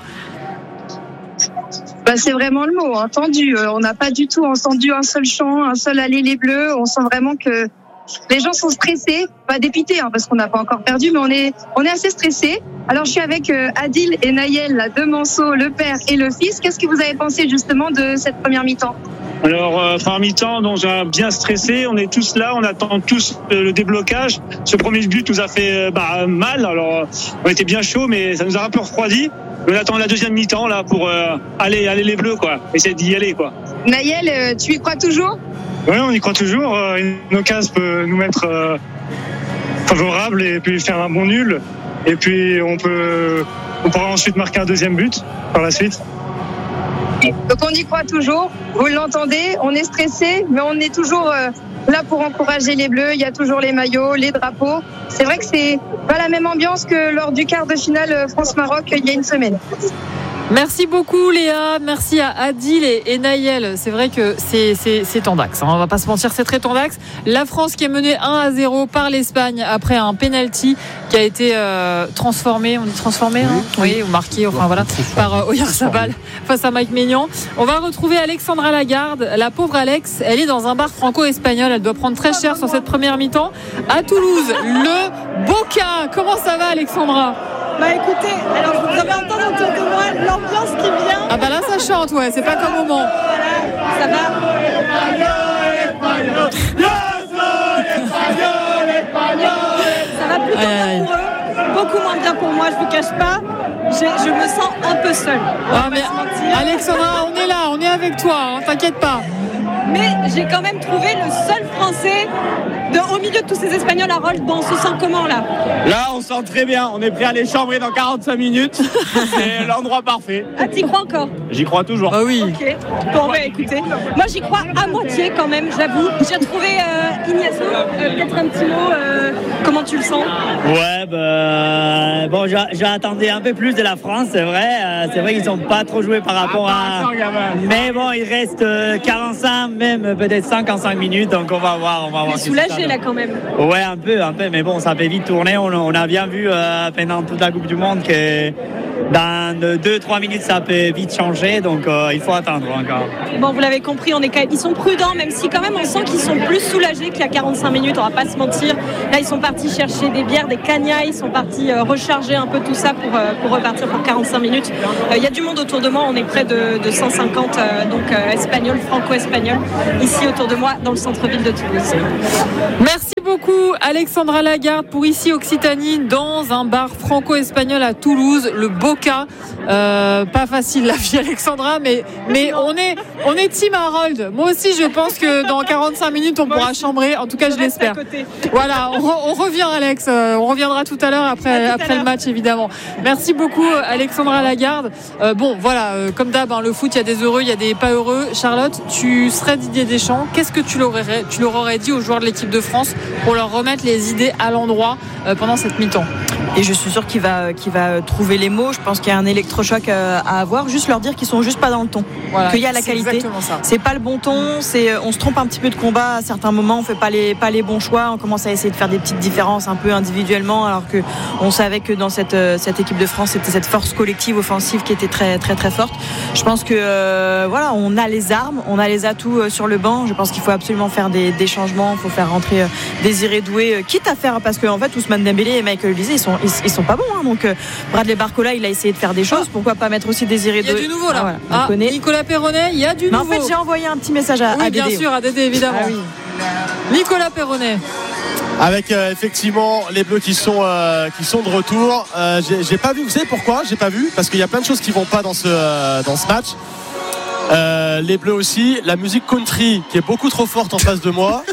Bah, c'est vraiment le mot, hein, tendu. Euh, on n'a pas du tout entendu un seul chant, un seul aller les Bleus. On sent vraiment que les gens sont stressés, pas dépités, hein, parce qu'on n'a pas encore perdu, mais on est, on est assez stressés. Alors, je suis avec euh, Adil et Naël, là, deux Manceau, le père et le fils. Qu'est-ce que vous avez pensé justement de cette première mi-temps? Alors, euh, première mi-temps, donc j'ai bien stressé. On est tous là, on attend tous euh, le déblocage. Ce premier but nous a fait euh, bah, mal. Alors, on était bien chaud, mais ça nous a un peu refroidi. On attend la deuxième mi-temps là pour euh, aller, aller les Bleus, quoi. Essayer d'y aller, quoi. Naël, euh, tu y crois toujours? Oui, on y croit toujours. Une occasion peut nous mettre euh, favorable et puis faire un bon nul. Et puis on peut, on pourra ensuite marquer un deuxième but par la suite. Donc on y croit toujours. Vous l'entendez, on est stressé, mais on est toujours euh, là pour encourager les Bleus. Il y a toujours les maillots, les drapeaux. C'est vrai que c'est pas la même ambiance que lors du quart de finale France-Maroc il y a une semaine. Merci beaucoup Léa, merci à Adil et, et Naël. C'est vrai que c'est, c'est, c'est tendax, hein. On va pas se mentir, c'est très tendax. La France qui est menée un à zéro par l'Espagne après un penalty qui a été euh, transformé, on dit transformé, hein oui, ou marqué, enfin voilà, par euh, Oyarzabal face à Mike Maignan. On va retrouver Alexandra Lagarde. La pauvre Alex, elle est dans un bar franco-espagnol, elle doit prendre très cher sur cette première mi-temps. À Toulouse, le Boca. Comment ça va Alexandra? Bah écoutez, alors vous avez entendu autour de moi l'ambiance qui vient. Ah bah là ça chante, ouais, c'est pas comme au Mans. Voilà, ça va. Ça va plutôt bien pour eux, beaucoup moins bien pour moi, je vous cache pas. J'ai, je me sens un peu seule. Ah mais Alexandra, on est là, on est avec toi, hein, t'inquiète pas. Mais j'ai quand même trouvé le seul Français de, au milieu de tous ces Espagnols à Rold. Bon, on se sent comment là? Là, on se sent très bien. On est prêt à les chambrer dans quarante-cinq minutes. C'est l'endroit parfait. Ah, t'y crois encore? J'y crois toujours. Ah oui. Ok. Bon, bah écoutez, moi j'y crois à moitié quand même, j'avoue. J'ai retrouvé euh, Ignacio. euh, peut-être un petit mot, euh, comment tu le sens? Ouais, bah, bon, j'attendais un peu plus de la France, c'est vrai. Euh, c'est vrai qu'ils n'ont pas trop joué par rapport à. Mais bon, il reste euh, quarante-cinq, même peut-être cinquante-cinq minutes, donc on va voir. On va voir. Tu es soulagé là quand même. Ouais, un peu, un peu, mais bon, ça peut vite tourner. On, on a bien vu euh, pendant toute la Coupe du Monde que dans deux trois minutes, ça peut vite changer, donc euh, il faut attendre encore. Bon, vous l'avez compris, on est quand même, ils sont prudents, même si quand même on sent qu'ils sont plus soulagés qu'il y a quarante-cinq minutes, on va pas se mentir. Là, ils sont partis chercher des bières, des cagnas, ils sont partis euh, recharger un peu tout ça pour, euh, pour repartir pour quarante-cinq minutes. Il euh, y a du monde autour de moi, on est près de, de cent cinquante euh, donc euh, espagnols, franco-espagnols, ici autour de moi, dans le centre-ville de Toulouse. Merci beaucoup Alexandra Lagarde pour Ici Occitanie, dans un bar franco-espagnol à Toulouse, le Boca. Euh, pas facile la vie Alexandra, mais, mais on est, on est team Harold. Moi aussi je pense que dans quarante-cinq minutes on pourra chambrer, en tout cas je l'espère. Voilà, on, re, on revient Alex, euh, on reviendra tout à l'heure après, après le match évidemment. Merci beaucoup Alexandra Lagarde. Euh, bon voilà, euh, comme d'hab hein, le foot il y a des heureux, il y a des pas heureux. Charlotte, tu serais Didier Deschamps, qu'est-ce que tu leur aurais, tu leur aurais dit aux joueurs de l'équipe de France pour leur remettre les idées à l'endroit euh, pendant cette mi-temps? Et je suis sûre qu'il va, qu'il va trouver les mots. Je pense qu'il y a un électrochoc à avoir. Juste leur dire qu'ils sont juste pas dans le ton. Voilà, qu'il y a la qualité. C'est pas le bon ton. C'est, on se trompe un petit peu de combat à certains moments. On fait pas les, pas les bons choix. On commence à essayer de faire des petites différences un peu individuellement, alors que on savait que dans cette, cette équipe de France, c'était cette force collective offensive qui était très, très, très forte. Je pense que, euh, voilà, on a les armes, on a les atouts sur le banc. Je pense qu'il faut absolument faire des, des changements. Il faut faire rentrer Désiré Doué, quitte à faire, parce qu'en fait, Ousmane Dembélé et Michael Olise, ils sont Ils, ils sont pas bons hein. Donc euh, Bradley Barcola il a essayé de faire des choses, pourquoi pas mettre aussi Désiré Doué. Il y a du nouveau là. Ah, voilà. ah, Nicolas Perronnet, il y a du Mais nouveau. En fait j'ai envoyé un petit message à, oui, à Dédé. Bien sûr à Dédé évidemment. Ah, oui. Nicolas Perronnet. Avec euh, effectivement les Bleus qui sont euh, qui sont de retour. Euh, j'ai, j'ai pas vu. Vous savez pourquoi j'ai pas vu? Parce qu'il y a plein de choses qui vont pas dans ce euh, dans ce match. Euh, les Bleus aussi, la musique country qui est beaucoup trop forte en face de moi.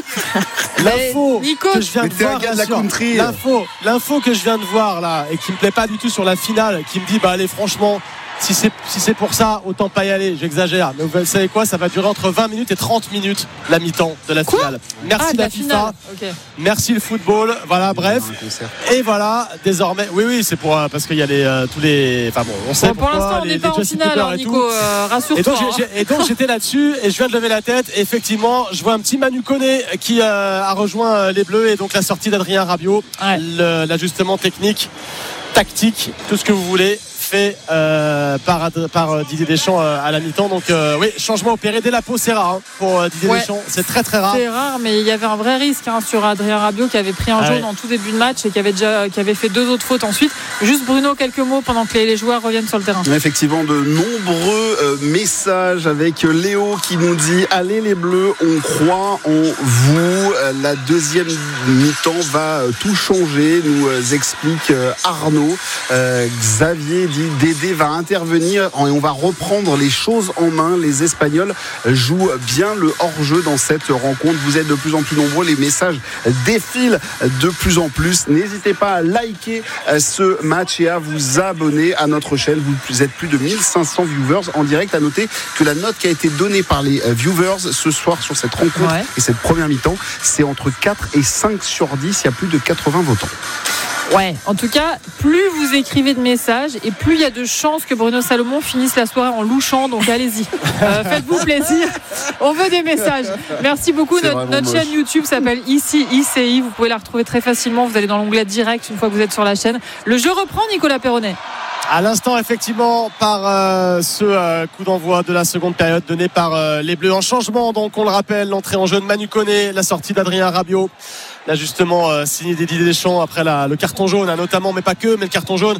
L'info Nico, que je viens de voir, bien sûr, l'info, l'info que je viens de voir là et qui me plaît pas du tout sur la finale, qui me dit bah allez franchement, si c'est, si c'est pour ça, autant pas y aller. J'exagère, mais vous savez quoi, ça va durer entre vingt minutes et trente minutes la mi-temps de la quoi finale. Merci ah, la, la FIFA, okay. Merci le football. Voilà, bref. Et voilà, désormais, oui, oui, c'est pour euh, parce qu'il y a les euh, tous les, enfin bon, on sait bon, pour pourquoi, l'instant on n'est pas en finale, hein, Nico. Euh, rassure-toi. Et donc, j'ai, et donc j'étais là-dessus et je viens de lever la tête. Et effectivement, je vois un petit Manu Koné qui euh, a rejoint les Bleus et donc la sortie d'Adrien Rabiot, ouais. le, l'ajustement technique, tactique, tout ce que vous voulez. Fait euh, par, par Didier Deschamps euh, à la mi-temps. Donc euh, oui, changement opéré dès la pause, c'est rare hein, pour euh, Didier ouais. Deschamps, c'est très très rare. C'est rare, mais il y avait un vrai risque hein, sur Adrien Rabiot qui avait pris un ah jaune ouais. en tout début de match et qui avait déjà qui avait fait deux autres fautes ensuite. Juste Bruno, quelques mots pendant que les, les joueurs reviennent sur le terrain. Effectivement, de nombreux euh, messages avec Léo qui nous dit allez les Bleus, on croit en vous. La deuxième mi-temps va tout changer, nous euh, explique euh, Arnaud. Euh, Xavier dit Dédé va intervenir et on va reprendre les choses en main. Les Espagnols jouent bien le hors-jeu dans cette rencontre. Vous êtes de plus en plus nombreux, les messages défilent de plus en plus. N'hésitez pas à liker ce match et à vous abonner à notre chaîne. Vous êtes plus de mille cinq cents viewers en direct. À noter que la note qui a été donnée par les viewers ce soir sur cette rencontre ouais. et cette première mi-temps, c'est entre quatre et cinq sur dix. Il y a plus de quatre-vingts votants. Ouais, en tout cas, plus vous écrivez de messages et plus il y a de chances que Bruno Salomon finisse la soirée en louchant, donc allez-y. Euh, faites-vous plaisir. On veut des messages. Merci beaucoup. Notre, notre chaîne YouTube s'appelle Ici I C I. Vous pouvez la retrouver très facilement. Vous allez dans l'onglet direct une fois que vous êtes sur la chaîne. Le jeu reprend, Nicolas Perronnet. À l'instant, effectivement, par euh, ce euh, coup d'envoi de la seconde période donné par euh, les Bleus en changement. Donc, on le rappelle, l'entrée en jeu de Manu Koné, la sortie d'Adrien Rabiot, l'ajustement euh, signé Didier Deschamps après la, le carton jaune, hein, notamment, mais pas que, mais le carton jaune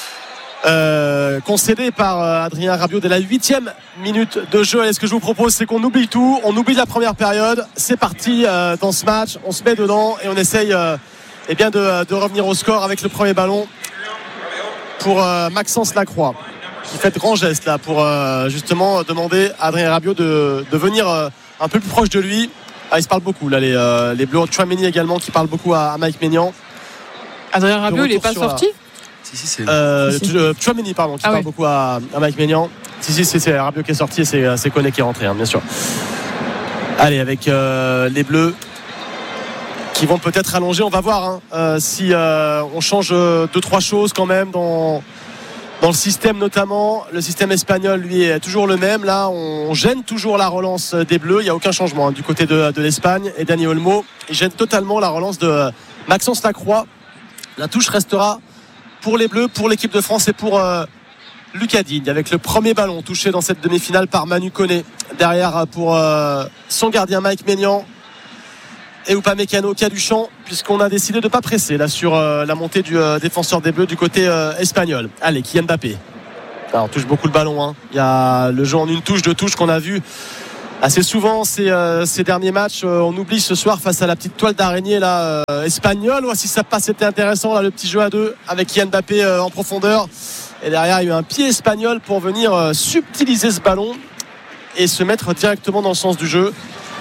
euh, concédé par euh, Adrien Rabiot dès la huitième minute de jeu. Et ce que je vous propose, c'est qu'on oublie tout, on oublie la première période. C'est parti euh, dans ce match, on se met dedans et on essaye euh, eh bien de, de revenir au score avec le premier ballon. Pour euh, Maxence Lacroix qui fait de grands gestes là pour euh, justement demander à Adrien Rabiot de, de venir euh, un peu plus proche de lui. Ah, ils se parlent beaucoup là, les, euh, les Bleus. Tchouaméni également qui parle beaucoup à, à Mike Maignan. Adrien Rabiot il n'est pas sorti la... Si si c'est euh, si, si. Tchouaméni pardon qui ah, parle oui. beaucoup à, à Mike Maignan. Si si c'est, c'est Rabiot qui est sorti et c'est, c'est Koné qui est rentré hein, bien sûr. Allez avec euh, les Bleus qui vont peut-être rallonger. On va voir hein, euh, si euh, on change euh, deux trois choses quand même dans dans le système, notamment le système espagnol lui est toujours le même. Là on gêne toujours la relance des Bleus, il n'y a aucun changement hein, du côté de, de l'Espagne. Et Dani Olmo il gêne totalement la relance de Maxence Lacroix. La touche restera pour les Bleus, pour l'équipe de France et pour euh, Lucas Digne, avec le premier ballon touché dans cette demi-finale par Manu Koné. Derrière pour euh, son gardien Mike Maignan et Upamecano qui a du champ, puisqu'on a décidé de ne pas presser là sur euh, la montée du euh, défenseur des Bleus du côté euh, espagnol. Allez, Kylian Mbappé. Alors, on touche beaucoup le ballon hein. Il y a le jeu en une touche, deux touches qu'on a vu assez souvent ces, euh, ces derniers matchs. Euh, on oublie ce soir face à la petite toile d'araignée là, euh, espagnole. Ouais, si ça passe, c'était intéressant là, le petit jeu à deux avec Kylian Mbappé euh, en profondeur. Et derrière, il y a eu un pied espagnol pour venir euh, subtiliser ce ballon et se mettre directement dans le sens du jeu.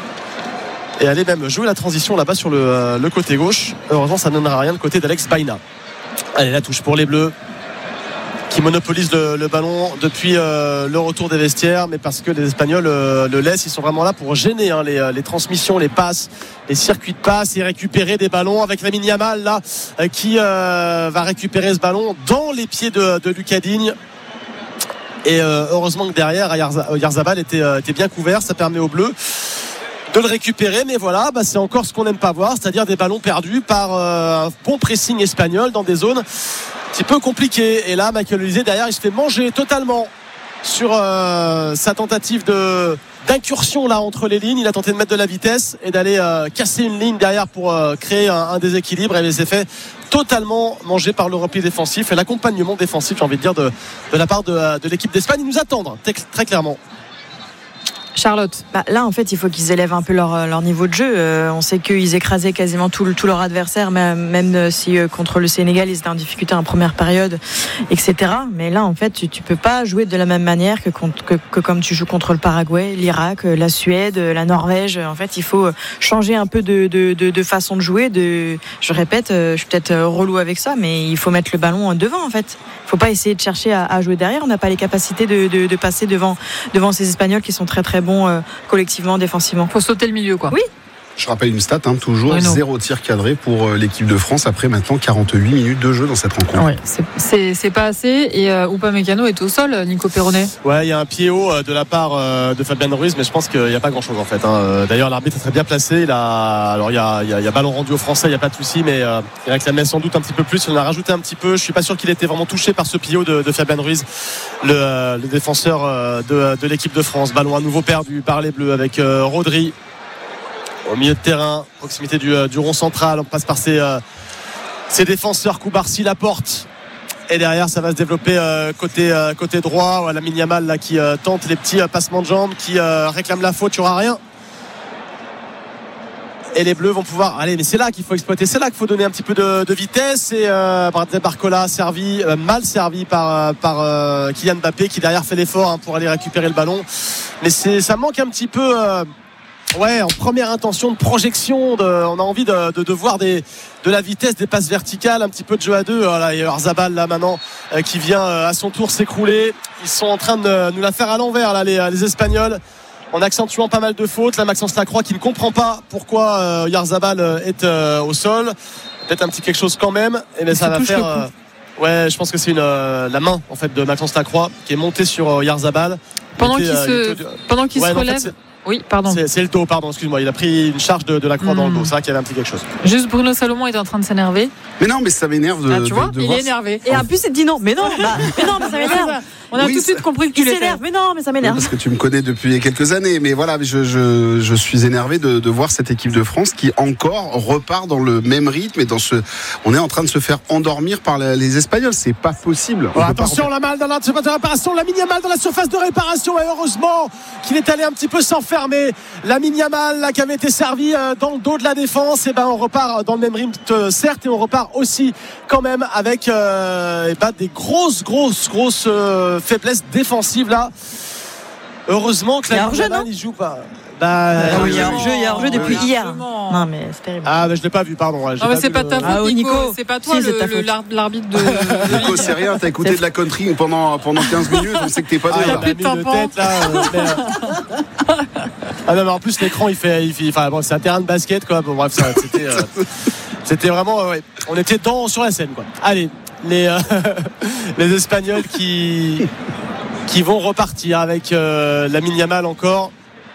Et aller même jouer la transition là-bas sur le, euh, le côté gauche. Heureusement ça ne donnera rien de côté d'Alex Baena. Allez, la touche pour les Bleus qui monopolisent le, le ballon depuis euh, le retour des vestiaires, mais parce que les Espagnols euh, le laissent. Ils sont vraiment là pour gêner hein, les, les transmissions, les passes, les circuits de passes et récupérer des ballons avec Lamine Yamal là euh, qui euh, va récupérer ce ballon dans les pieds de, de Lucas Digne. Et euh, heureusement que derrière Oyarzabal était, euh, était bien couvert. Ça permet aux Bleus de le récupérer, mais voilà bah c'est encore ce qu'on n'aime pas voir, c'est-à-dire des ballons perdus par euh, un bon pressing espagnol dans des zones un petit peu compliquées. Et là Michael Olise derrière il se fait manger totalement sur euh, sa tentative de d'incursion là entre les lignes. Il a tenté de mettre de la vitesse et d'aller euh, casser une ligne derrière pour euh, créer un, un déséquilibre, et il s'est fait totalement manger par le repli défensif et l'accompagnement défensif, j'ai envie de dire, de, de la part de, de l'équipe d'Espagne. Ils nous attendent très, très clairement. Charlotte. Bah, là en fait il faut qu'ils élèvent un peu leur, leur niveau de jeu. euh, on sait qu'ils écrasaient quasiment tout, tout leur adversaire, même, même si euh, contre le Sénégal ils étaient en difficulté en première période, etc. Mais là en fait tu, tu peux pas jouer de la même manière que, contre, que, que comme tu joues contre le Paraguay, l'Irak, la Suède, la Norvège. En fait il faut changer un peu de, de, de, de façon de jouer, de, je répète, je suis peut-être relou avec ça, mais il faut mettre le ballon devant en fait. Il faut pas essayer de chercher à, à jouer derrière. On n'a pas les capacités de, de, de passer devant, devant ces Espagnols qui sont très très bons euh, collectivement, défensivement. Faut sauter le milieu quoi. Oui. Je rappelle une stat, hein, toujours oui, zéro tir cadré pour l'équipe de France après maintenant quarante-huit minutes de jeu dans cette rencontre. Oui, c'est, c'est, c'est pas assez. Et euh, Upamecano est au sol, Nico Perronnet. Ouais, il y a un pied haut de la part euh, de Fabien Ruiz, mais je pense qu'il n'y a pas grand-chose en fait. Hein. D'ailleurs, l'arbitre est très bien placé. Il a, alors il y a, il y a, il y a ballon rendu aux Français, il n'y a pas de souci, mais euh, il réclamait sans doute un petit peu plus. On a rajouté un petit peu. Je suis pas sûr qu'il était vraiment touché par ce pied haut de, de Fabien Ruiz, le, euh, le défenseur euh, de, de l'équipe de France. Ballon à nouveau perdu par les Bleus avec euh, Rodri. Au milieu de terrain, proximité du, du rond central, on passe par ses, euh, ses défenseurs, Koubarsi, Laporte, et derrière ça va se développer euh, côté, euh, côté droit. Voilà, Lamine Yamal là, qui euh, tente les petits euh, passements de jambes, qui euh, réclame la faute, il n'y aura rien. Et les Bleus vont pouvoir, allez, mais c'est là qu'il faut exploiter, c'est là qu'il faut donner un petit peu de, de vitesse. Et euh, Bradley Barcola servi, euh, mal servi par, par euh, Kylian Mbappé qui derrière fait l'effort hein, pour aller récupérer le ballon, mais c'est, ça manque un petit peu euh, ouais, en première intention de projection, de, on a envie de, de, de voir des, de la vitesse, des passes verticales, un petit peu de jeu à deux. Voilà, il y a Oyarzabal là maintenant euh, qui vient euh, à son tour s'écrouler. Ils sont en train de nous la faire à l'envers là, les, les Espagnols, en accentuant pas mal de fautes. Là, Maxence Lacroix qui ne comprend pas pourquoi euh, Oyarzabal est euh, au sol. Peut-être un petit quelque chose quand même. Et mais ça va faire. Euh, ouais, je pense que c'est une euh, la main en fait de Maxence Lacroix qui est montée sur euh, Oyarzabal. Pendant qu'il était, se, euh, pendant qu'il ouais, se relève. En fait, oui, pardon. C'est, c'est le dos, pardon, excuse-moi. Il a pris une charge de, de la croix mmh. dans le dos. C'est vrai qu'il y avait un petit quelque chose. Juste Bruno Salomon est en train de s'énerver. Mais non, mais ça m'énerve de. Ah, tu vois, de, de il voir est énervé. Et en plus, il dit non. Mais non, bah, mais non, mais ça m'énerve. On a oui, tout de suite compris que tu l'énerves. Mais non, mais ça m'énerve. Parce que tu me connais depuis quelques années. Mais voilà, je, je, je suis énervé de, de voir cette équipe de France qui encore repart dans le même rythme et dans ce. On est en train de se faire endormir par les Espagnols. C'est pas possible. Oh, attention, la malle dans la surface de réparation. Lamine Yamal dans la surface de réparation. Et heureusement qu'il est allé un petit peu s'enfermer. Lamine Yamal là, qui avait été servi dans le dos de la défense. Et ben on repart dans le même rythme, certes, et on repart aussi quand même avec euh, et ben, des grosses, grosses, grosses. Euh, faiblesse défensive là. Heureusement que la Yamal il joue pas. Bah, ah oui, il y a hors-jeu, il y a hors-jeu depuis oui, hier. Non mais c'est terrible. Ah mais je l'ai pas vu, pardon. Ouais, non mais c'est pas le... ta faute, ah, oui, Nico. Nico. C'est pas toi si, le, le, l'arbitre de. Nico, c'est rien. T'as écouté de la country pendant pendant quinze minutes. On sait que t'es pas ah, dedans. Il a mis de tête là. Euh, Ah non, mais en plus l'écran il fait, il fait enfin bon, c'est un terrain de basket quoi. Bon, bref, ça, c'était, euh, c'était vraiment, euh, ouais, on était dans sur la scène quoi. Allez, les euh, les Espagnols qui qui vont repartir avec euh, Lamine Yamal encore.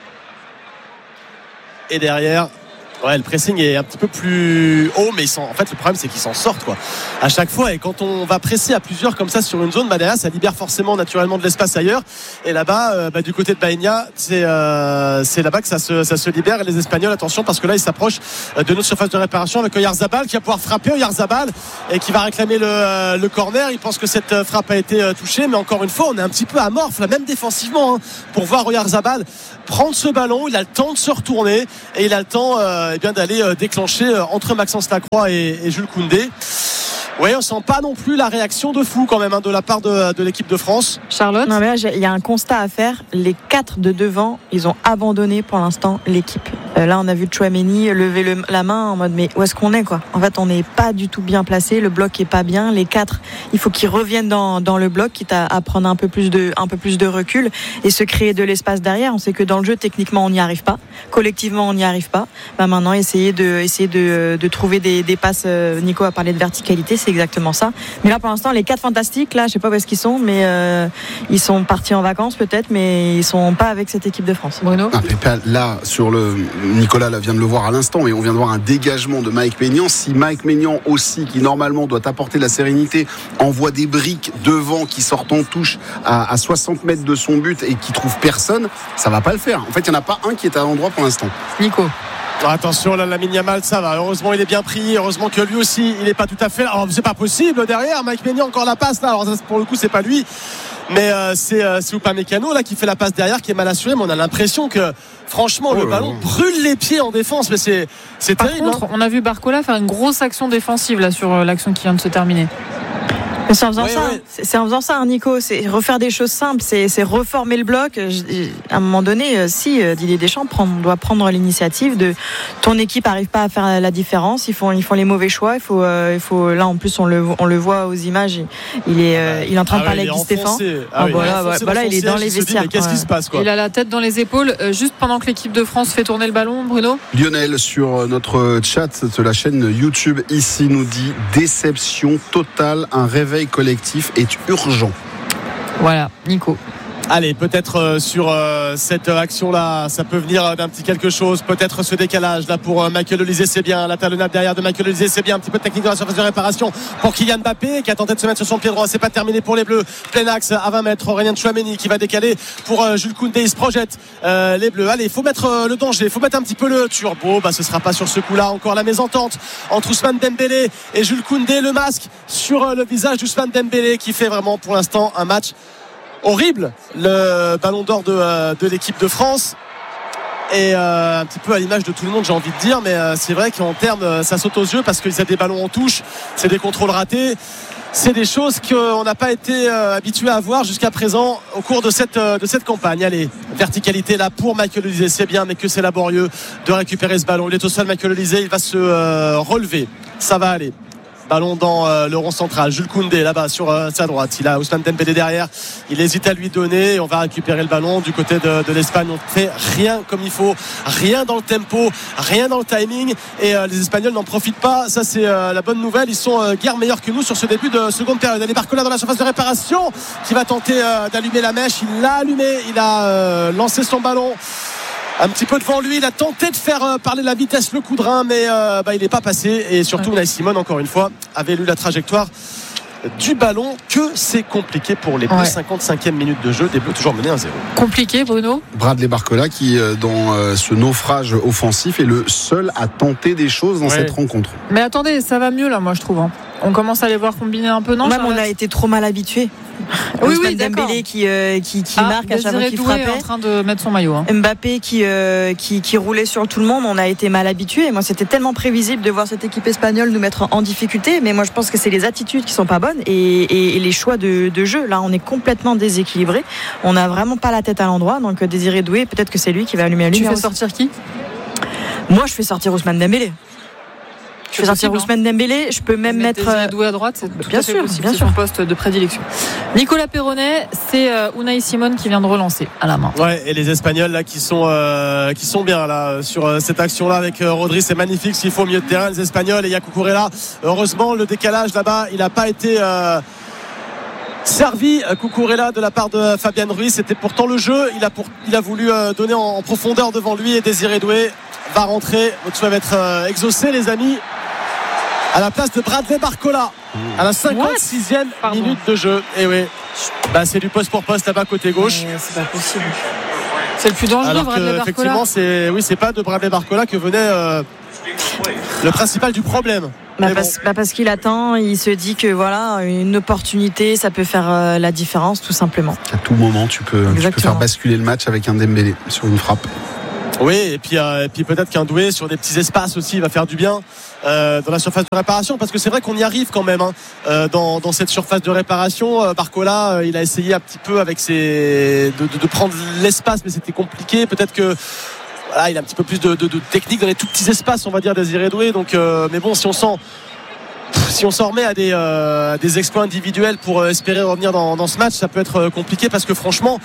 Et derrière, ouais, le pressing est un petit peu plus haut, mais ils sont, en fait, le problème, c'est qu'ils s'en sortent, quoi. À chaque fois, et quand on va presser à plusieurs comme ça sur une zone, bah derrière, ça libère forcément naturellement de l'espace ailleurs. Et là-bas, euh, bah, du côté de Baena, c'est, euh, c'est là-bas que ça se, ça se libère. Et les Espagnols, attention, parce que là, ils s'approchent de notre surface de réparation avec Oyarzabal qui va pouvoir frapper Oyarzabal et qui va réclamer le, le corner. Il pense que cette frappe a été touchée, mais encore une fois, on est un petit peu amorphe, là, même défensivement, hein, pour voir Oyarzabal prendre ce ballon. Il a le temps de se retourner et il a le temps euh, eh bien, d'aller euh, déclencher euh, entre Maxence Lacroix et, et Jules Koundé. Oui, on sent pas non plus la réaction de fou quand même hein, de la part de, de l'équipe de France. Charlotte. Non mais là, il y a un constat à faire. Les quatre de devant, ils ont abandonné pour l'instant l'équipe. Euh, là, on a vu Tchouaméni lever le, la main en mode mais où est-ce qu'on est quoi ? En fait, on n'est pas du tout bien placé. Le bloc est pas bien. Les quatre, il faut qu'ils reviennent dans, dans le bloc, quitte à, à prendre un peu plus de un peu plus de recul et se créer de l'espace derrière. On sait que dans le jeu, techniquement, on n'y arrive pas. Collectivement, on n'y arrive pas. Bah, maintenant, essayer de essayer de, de trouver des, des passes. Nico a parlé de verticalité. C'est exactement ça. Mais là, pour l'instant, les quatre fantastiques, là, je sais pas où est-ce qu'ils sont, mais euh, ils sont partis en vacances peut-être, mais ils sont pas avec cette équipe de France. Bruno. Ah, mais là, sur le Nicolas là, vient de le voir à l'instant, mais on vient de voir un dégagement de Mike Maignan. Si Mike Maignan aussi, qui normalement doit apporter la sérénité, envoie des briques devant qui sortent en touche à, à soixante mètres de son but et qui trouve personne, ça va pas le faire. En fait, il y en a pas un qui est à l'endroit pour l'instant. Nico. Attention là, Lamine Yamal, ça va. Heureusement, il est bien pris. Heureusement que lui aussi, il n'est pas tout à fait. Alors, c'est pas possible derrière. Mike Maignan encore la passe là. Alors ça, pour le coup, c'est pas lui, mais euh, c'est euh, c'est Upamecano là qui fait la passe derrière, qui est mal assuré. Mais on a l'impression que franchement, oh le ballon là. brûle les pieds en défense. Mais c'est c'est Par terrible. Contre, hein. on a vu Barcola faire une grosse action défensive là sur l'action qui vient de se terminer. C'est en faisant oui, ça, oui. c'est en faisant ça, hein, Nico. C'est refaire des choses simples, c'est, c'est reformer le bloc. À un moment donné, si Didier Deschamps prend, doit prendre l'initiative de ton équipe n'arrive pas à faire la différence, ils font, ils font les mauvais choix. Il faut, euh, il faut. Là, en plus, on le, on le voit aux images. Il est, euh, il est en train ah de parler ouais, avec Di Stéphane. Ah oui, voilà, voilà, voilà, il est dans les vestiaires. Dit, qu'est-ce ouais. qui se passe quoi ? Il a la tête dans les épaules. Euh, juste pendant que l'équipe de France fait tourner le ballon, Bruno. Lionel sur notre chat de la chaîne YouTube ici nous dit déception totale, un réveil collectif est urgent. Voilà, Nico. Allez, peut-être euh, sur euh, cette action-là, ça peut venir d'un petit quelque chose. Peut-être ce décalage là pour euh, Michael Olise, c'est bien. La talonnade derrière de Michael Olise, c'est bien. Un petit peu de technique dans la surface de réparation pour Kylian Mbappé qui a tenté de se mettre sur son pied droit. C'est pas terminé pour les Bleus. Plein axe à vingt mètres. Aurélien Tchouaméni qui va décaler pour euh, Jules Koundé. Il se projette euh, les Bleus. Allez, il faut mettre euh, le danger. Il faut mettre un petit peu le turbo. Bah, ce sera pas sur ce coup-là. Encore la mésentente entre Ousmane Dembélé et Jules Koundé. Le masque sur euh, le visage d'Ousmane Dembélé qui fait vraiment pour l'instant un match horrible, le ballon d'or de, euh, de l'équipe de France et euh, un petit peu à l'image de tout le monde, j'ai envie de dire, mais euh, c'est vrai qu'en termes euh, ça saute aux yeux parce qu'il y a des ballons en touche, c'est des contrôles ratés, c'est des choses qu'on n'a pas été euh, habitué à voir jusqu'à présent au cours de cette, euh, de cette campagne. Allez, verticalité là pour Michael Olise, c'est bien, mais que c'est laborieux de récupérer ce ballon. Il est au sol, Michael Olise, il va se euh, relever, ça va aller. Ballon dans euh, le rond central. Jules Koundé là-bas sur euh, sa droite. Il a Ousmane Dembélé derrière. Il hésite à lui donner. Et on va récupérer le ballon du côté de, de l'Espagne. On fait rien comme il faut. Rien dans le tempo. Rien dans le timing. Et euh, les Espagnols n'en profitent pas. Ça, c'est euh, la bonne nouvelle. Ils sont euh, guère meilleurs que nous sur ce début de seconde période. Allez, Barcola dans la surface de réparation qui va tenter euh, d'allumer la mèche. Il l'a allumé. Il a euh, lancé son ballon un petit peu devant lui, il a tenté de faire euh, parler la vitesse le coup de rein, mais euh, bah, il n'est pas passé. Et surtout, Unai Simon, encore une fois, avait lu la trajectoire du ballon. Que c'est compliqué pour les Bleus. Ouais. cinquante-cinquième minute de jeu, des Bleus toujours menés un zéro. Compliqué, Bruno. Bradley Barcola qui, dans ce naufrage offensif, est le seul à tenter des choses dans ouais. cette rencontre. Mais attendez, ça va mieux là, moi je trouve. Hein. On commence à les voir combiner un peu, non? Même on a été trop mal habitués. Oui, oui, Dembélé qui, euh, qui, qui ah, marque à chaque fois qu'il frappait. en train de mettre son maillot. Hein. Mbappé qui, euh, qui, qui roulait sur tout le monde. On a été mal habitués. Moi, c'était tellement prévisible de voir cette équipe espagnole nous mettre en difficulté. Mais moi, je pense que c'est les attitudes qui sont pas bonnes et, et, et les choix de, de jeu. Là, on est complètement déséquilibré. On n'a vraiment pas la tête à l'endroit. Donc, Désiré Doué, peut-être que c'est lui qui va allumer la lumière. Tu fais sortir qui? Moi, je fais sortir Ousmane Dembélé. Je fais sortir Ousmane Dembélé, je peux même mettre Doué à droite, c'est bien sûr, possible, bien c'est sûr. son poste de prédilection. Nicolas Perronnet, c'est euh, Unai Simon qui vient de relancer à la main. Ouais, et les Espagnols là qui sont euh, qui sont bien là sur euh, cette action là avec euh, Rodri, c'est magnifique ce qu'il faut au milieu de terrain, les Espagnols, et il y a Cucurella. Heureusement le décalage là-bas, il n'a pas été euh, servi Cucurella de la part de Fabian Ruiz. C'était pourtant le jeu, il a, pour, il a voulu euh, donner en, en profondeur devant lui, et Désiré Doué va rentrer. Votre souhait va être euh, exaucé les amis, à la place de Bradley Barcola à la cinquante-sixième minute de jeu. Et oui, bah, c'est du poste pour poste là-bas côté gauche. Mais c'est pas possible. C'est le plus dangereux. Alors Bradley que, Barcola. effectivement, c'est oui, c'est pas de Bradley Barcola que venait euh, le principal du problème. Bah parce, bon. bah parce qu'il attend, il se dit que voilà, une opportunité, ça peut faire euh, la différence tout simplement. À tout moment, tu peux, tu peux faire basculer le match avec un Dembélé sur une frappe. Oui, et puis, euh, et puis peut-être qu'un Doué sur des petits espaces aussi il va faire du bien euh, dans la surface de réparation, parce que c'est vrai qu'on y arrive quand même hein, euh, dans, dans cette surface de réparation. euh, Barcola euh, il a essayé un petit peu avec ses de, de, de prendre l'espace, mais c'était compliqué. Peut-être que voilà, il a un petit peu plus de, de, de technique dans les tout petits espaces, on va dire, Désiré Doué. Donc, euh, mais bon, si on s'en si on s'en remet à des, euh, des exploits individuels pour euh, espérer revenir dans, dans ce match, ça peut être euh, compliqué, parce que franchement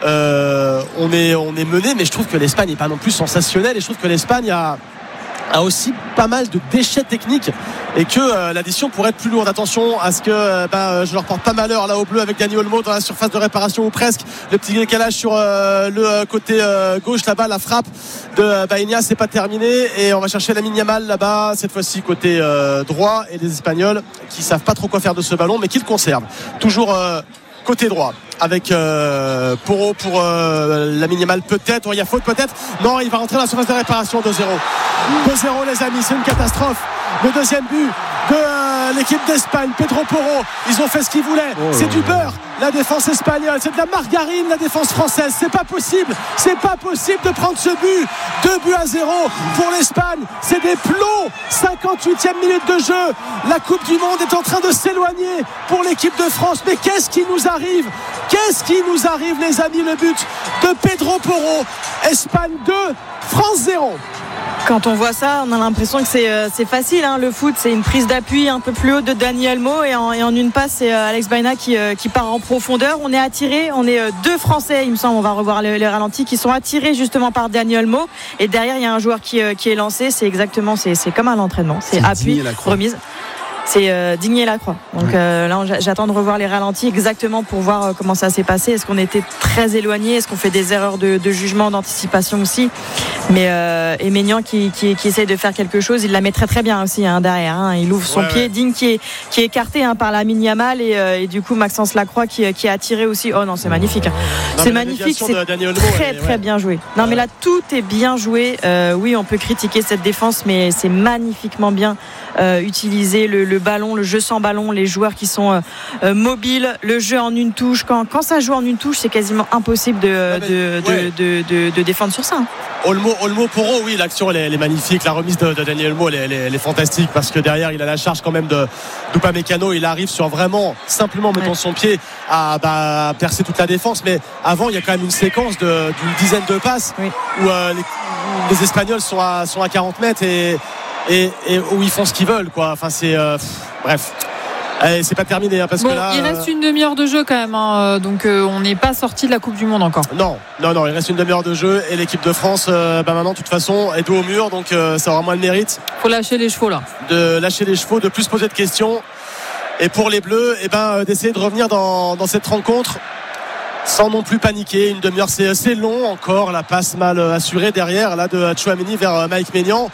euh, on est on est mené, mais je trouve que l'Espagne n'est pas non plus sensationnelle, et je trouve que l'Espagne a a aussi pas mal de déchets techniques, et que euh, l'addition pourrait être plus lourde. Attention à ce que euh, bah, je leur porte pas malheur là au bleu avec Dani Olmo dans la surface de réparation, ou presque. Le petit décalage sur euh, le côté euh, gauche là-bas, la frappe de euh, Baïnia, c'est pas terminé, et on va chercher Lamine Yamal là-bas, cette fois-ci côté euh, droit, et les Espagnols qui savent pas trop quoi faire de ce ballon, mais qui le conservent toujours euh, côté droit avec euh, Porro pour euh, Lamine Yamal, peut-être. Oh, il y a faute peut-être. Non, il va rentrer dans la surface de réparation. Deux zéro deux zéro les amis, c'est une catastrophe. Le deuxième but de euh, l'équipe d'Espagne, Pedro Porro, ils ont fait ce qu'ils voulaient. Oh, c'est du beurre la défense espagnole, c'est de la margarine la défense française. C'est pas possible, c'est pas possible de prendre ce but. Deux buts à zéro pour l'Espagne, c'est des plombs. cinquante-huitième minute de jeu, la Coupe du Monde est en train de s'éloigner pour l'équipe de France. Mais qu'est-ce qui nous arrive? Qu'est-ce qui nous arrive les amis? Le but de Pedro Porro. Espagne deux, France zéro. Quand on voit ça, on a l'impression que c'est, euh, c'est facile hein. Le foot, c'est une prise d'appui un peu plus haute de Dani Olmo, et en, et en une passe, c'est euh, Alex Baïna qui, euh, qui part en profondeur. On est attiré, on est euh, deux Français, il me semble, on va revoir les, les ralentis, qui sont attirés justement par Dani Olmo, et derrière il y a un joueur qui, euh, qui est lancé. C'est exactement, c'est, c'est comme à l'entraînement, c'est, c'est appui, remise. C'est euh, Digné Lacroix. Donc ouais. euh, là, j'attends de revoir les ralentis exactement pour voir euh, comment ça s'est passé. Est-ce qu'on était très éloigné? Est-ce qu'on fait des erreurs de, de jugement, d'anticipation aussi? Mais euh, et Maignan qui, qui, qui essaye de faire quelque chose, il la met très très bien aussi hein, derrière. Hein. Il ouvre son ouais, pied. Ouais. Digne qui est, qui est écarté hein, par Lamine Yamal, et, euh, et du coup Maxence Lacroix qui, qui est attiré aussi. Oh non, c'est magnifique. Hein. Non, c'est magnifique, c'est Olmo, très très ouais. bien joué. Non ouais. mais là tout est bien joué. Euh, oui, on peut critiquer cette défense, mais c'est magnifiquement bien euh, utilisé. Le, le ballon, le jeu sans ballon, les joueurs qui sont euh, mobiles, le jeu en une touche. Quand, quand ça joue en une touche, c'est quasiment impossible de, ouais, mais, de, ouais. de, de, de, de défendre sur ça. Olmo, Olmo Porro, oui, l'action elle est, elle est magnifique. La remise de, de Dani Olmo, elle est, elle, est, elle est fantastique, parce que derrière il a la charge quand même de d'Upamecano. Il arrive sur vraiment simplement mettant ouais. son pied à bah, percer toute la défense. Mais avant, il y a quand même une séquence de, d'une dizaine de passes oui. où euh, les, les Espagnols sont à, sont à quarante mètres et Et, et où ils font ce qu'ils veulent quoi. Enfin c'est euh, pff, bref Allez, c'est pas terminé hein, parce bon, que là il reste une demi-heure de jeu quand même hein, donc euh, on n'est pas sorti de la Coupe du Monde encore. Non non non il reste une demi-heure de jeu, et l'équipe de France euh, bah maintenant de toute façon est dos au mur, donc euh, ça aura moins de mérite. Faut lâcher les chevaux là. De lâcher les chevaux, de plus poser de questions, et pour les Bleus et eh ben euh, d'essayer de revenir dans, dans cette rencontre sans non plus paniquer. Une demi-heure c'est assez long encore, la passe mal assurée derrière là de Tchouaméni vers Mike Maignan.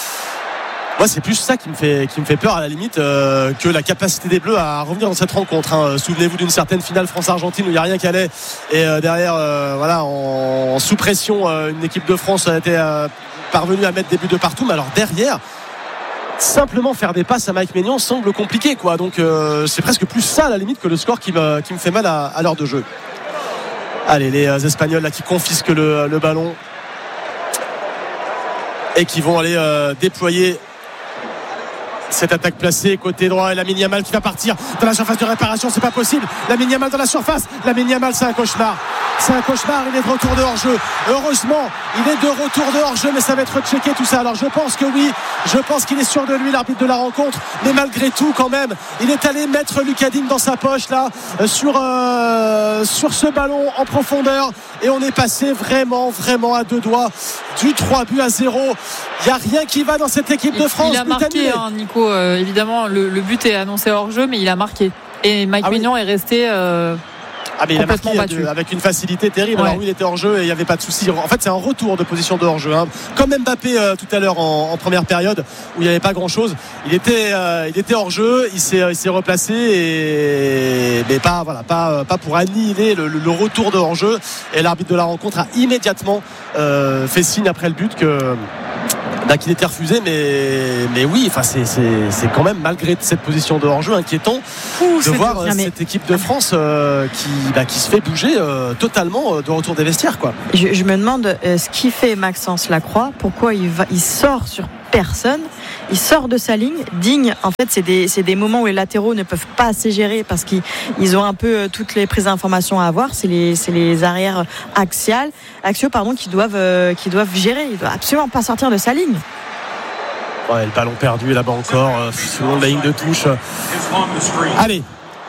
Moi, c'est plus ça qui me fait, qui me fait peur à la limite euh, que la capacité des Bleus à revenir dans cette rencontre. Hein. Souvenez-vous d'une certaine finale France-Argentine où il n'y a rien qui allait, et euh, derrière, euh, voilà, en, en sous pression, euh, une équipe de France a été euh, parvenue à mettre des buts de partout. Mais alors derrière, simplement faire des passes à Mike Maignan semble compliqué, quoi. Donc euh, c'est presque plus ça à la limite que le score qui me, qui me fait mal à, à l'heure de jeu. Allez, les euh, Espagnols là qui confisquent le, le ballon et qui vont aller euh, déployer cette attaque placée côté droit et Lamine Yamal qui va partir dans la surface de réparation. C'est pas possible. Lamine Yamal dans la surface. Lamine Yamal, c'est un cauchemar. C'est un cauchemar. Il est de retour de hors-jeu. Heureusement, il est de retour de hors-jeu, mais ça va être checké tout ça. Alors je pense que oui, je pense qu'il est sûr de lui, l'arbitre de la rencontre. Mais malgré tout, quand même, il est allé mettre Lucas Digne dans sa poche là, sur euh, sur ce ballon en profondeur. Et on est passé vraiment, vraiment à deux doigts du trois buts à zéro. Il n'y a rien qui va dans cette équipe de France. Il a marqué, hein, Nico. Euh, évidemment, le, le but est annoncé hors jeu, mais il a marqué. Et Mike ah Maignan oui. est resté. Euh, Ah mais il a marqué de, avec une facilité terrible. Ouais. Alors oui, il était hors jeu et il n'y avait pas de souci. En fait, c'est un retour de position de hors jeu, hein. Comme Mbappé euh, tout à l'heure en, en première période où il n'y avait pas grand chose. Il était, euh, il était hors jeu, il s'est, il s'est replacé et mais pas, voilà, pas, pas pour annihiler le, le, le retour de hors jeu. Et l'arbitre de la rencontre a immédiatement euh, fait signe après le but que. Bah, qu'il était refusé, mais, mais oui, enfin, c'est, c'est, c'est quand même, malgré cette position de hors-jeu, inquiétant Ouh, de voir euh, cette équipe de France euh, qui, bah, qui se fait bouger euh, totalement euh, de retour des vestiaires, quoi. Je, je me demande euh, ce qui fait Maxence Lacroix, pourquoi il, va, il sort sur personne, il sort de sa ligne. Digne, en fait, c'est des, c'est des moments où les latéraux ne peuvent pas assez gérer parce qu'ils ils ont un peu euh, toutes les prises d'informations à avoir. C'est les, c'est les arrières axiales, axiaux, pardon, qui doivent, euh, qui doivent gérer. Il doit absolument pas sortir de sa ligne. Ouais, le ballon perdu là-bas encore, euh, selon la ligne de touche. Allez,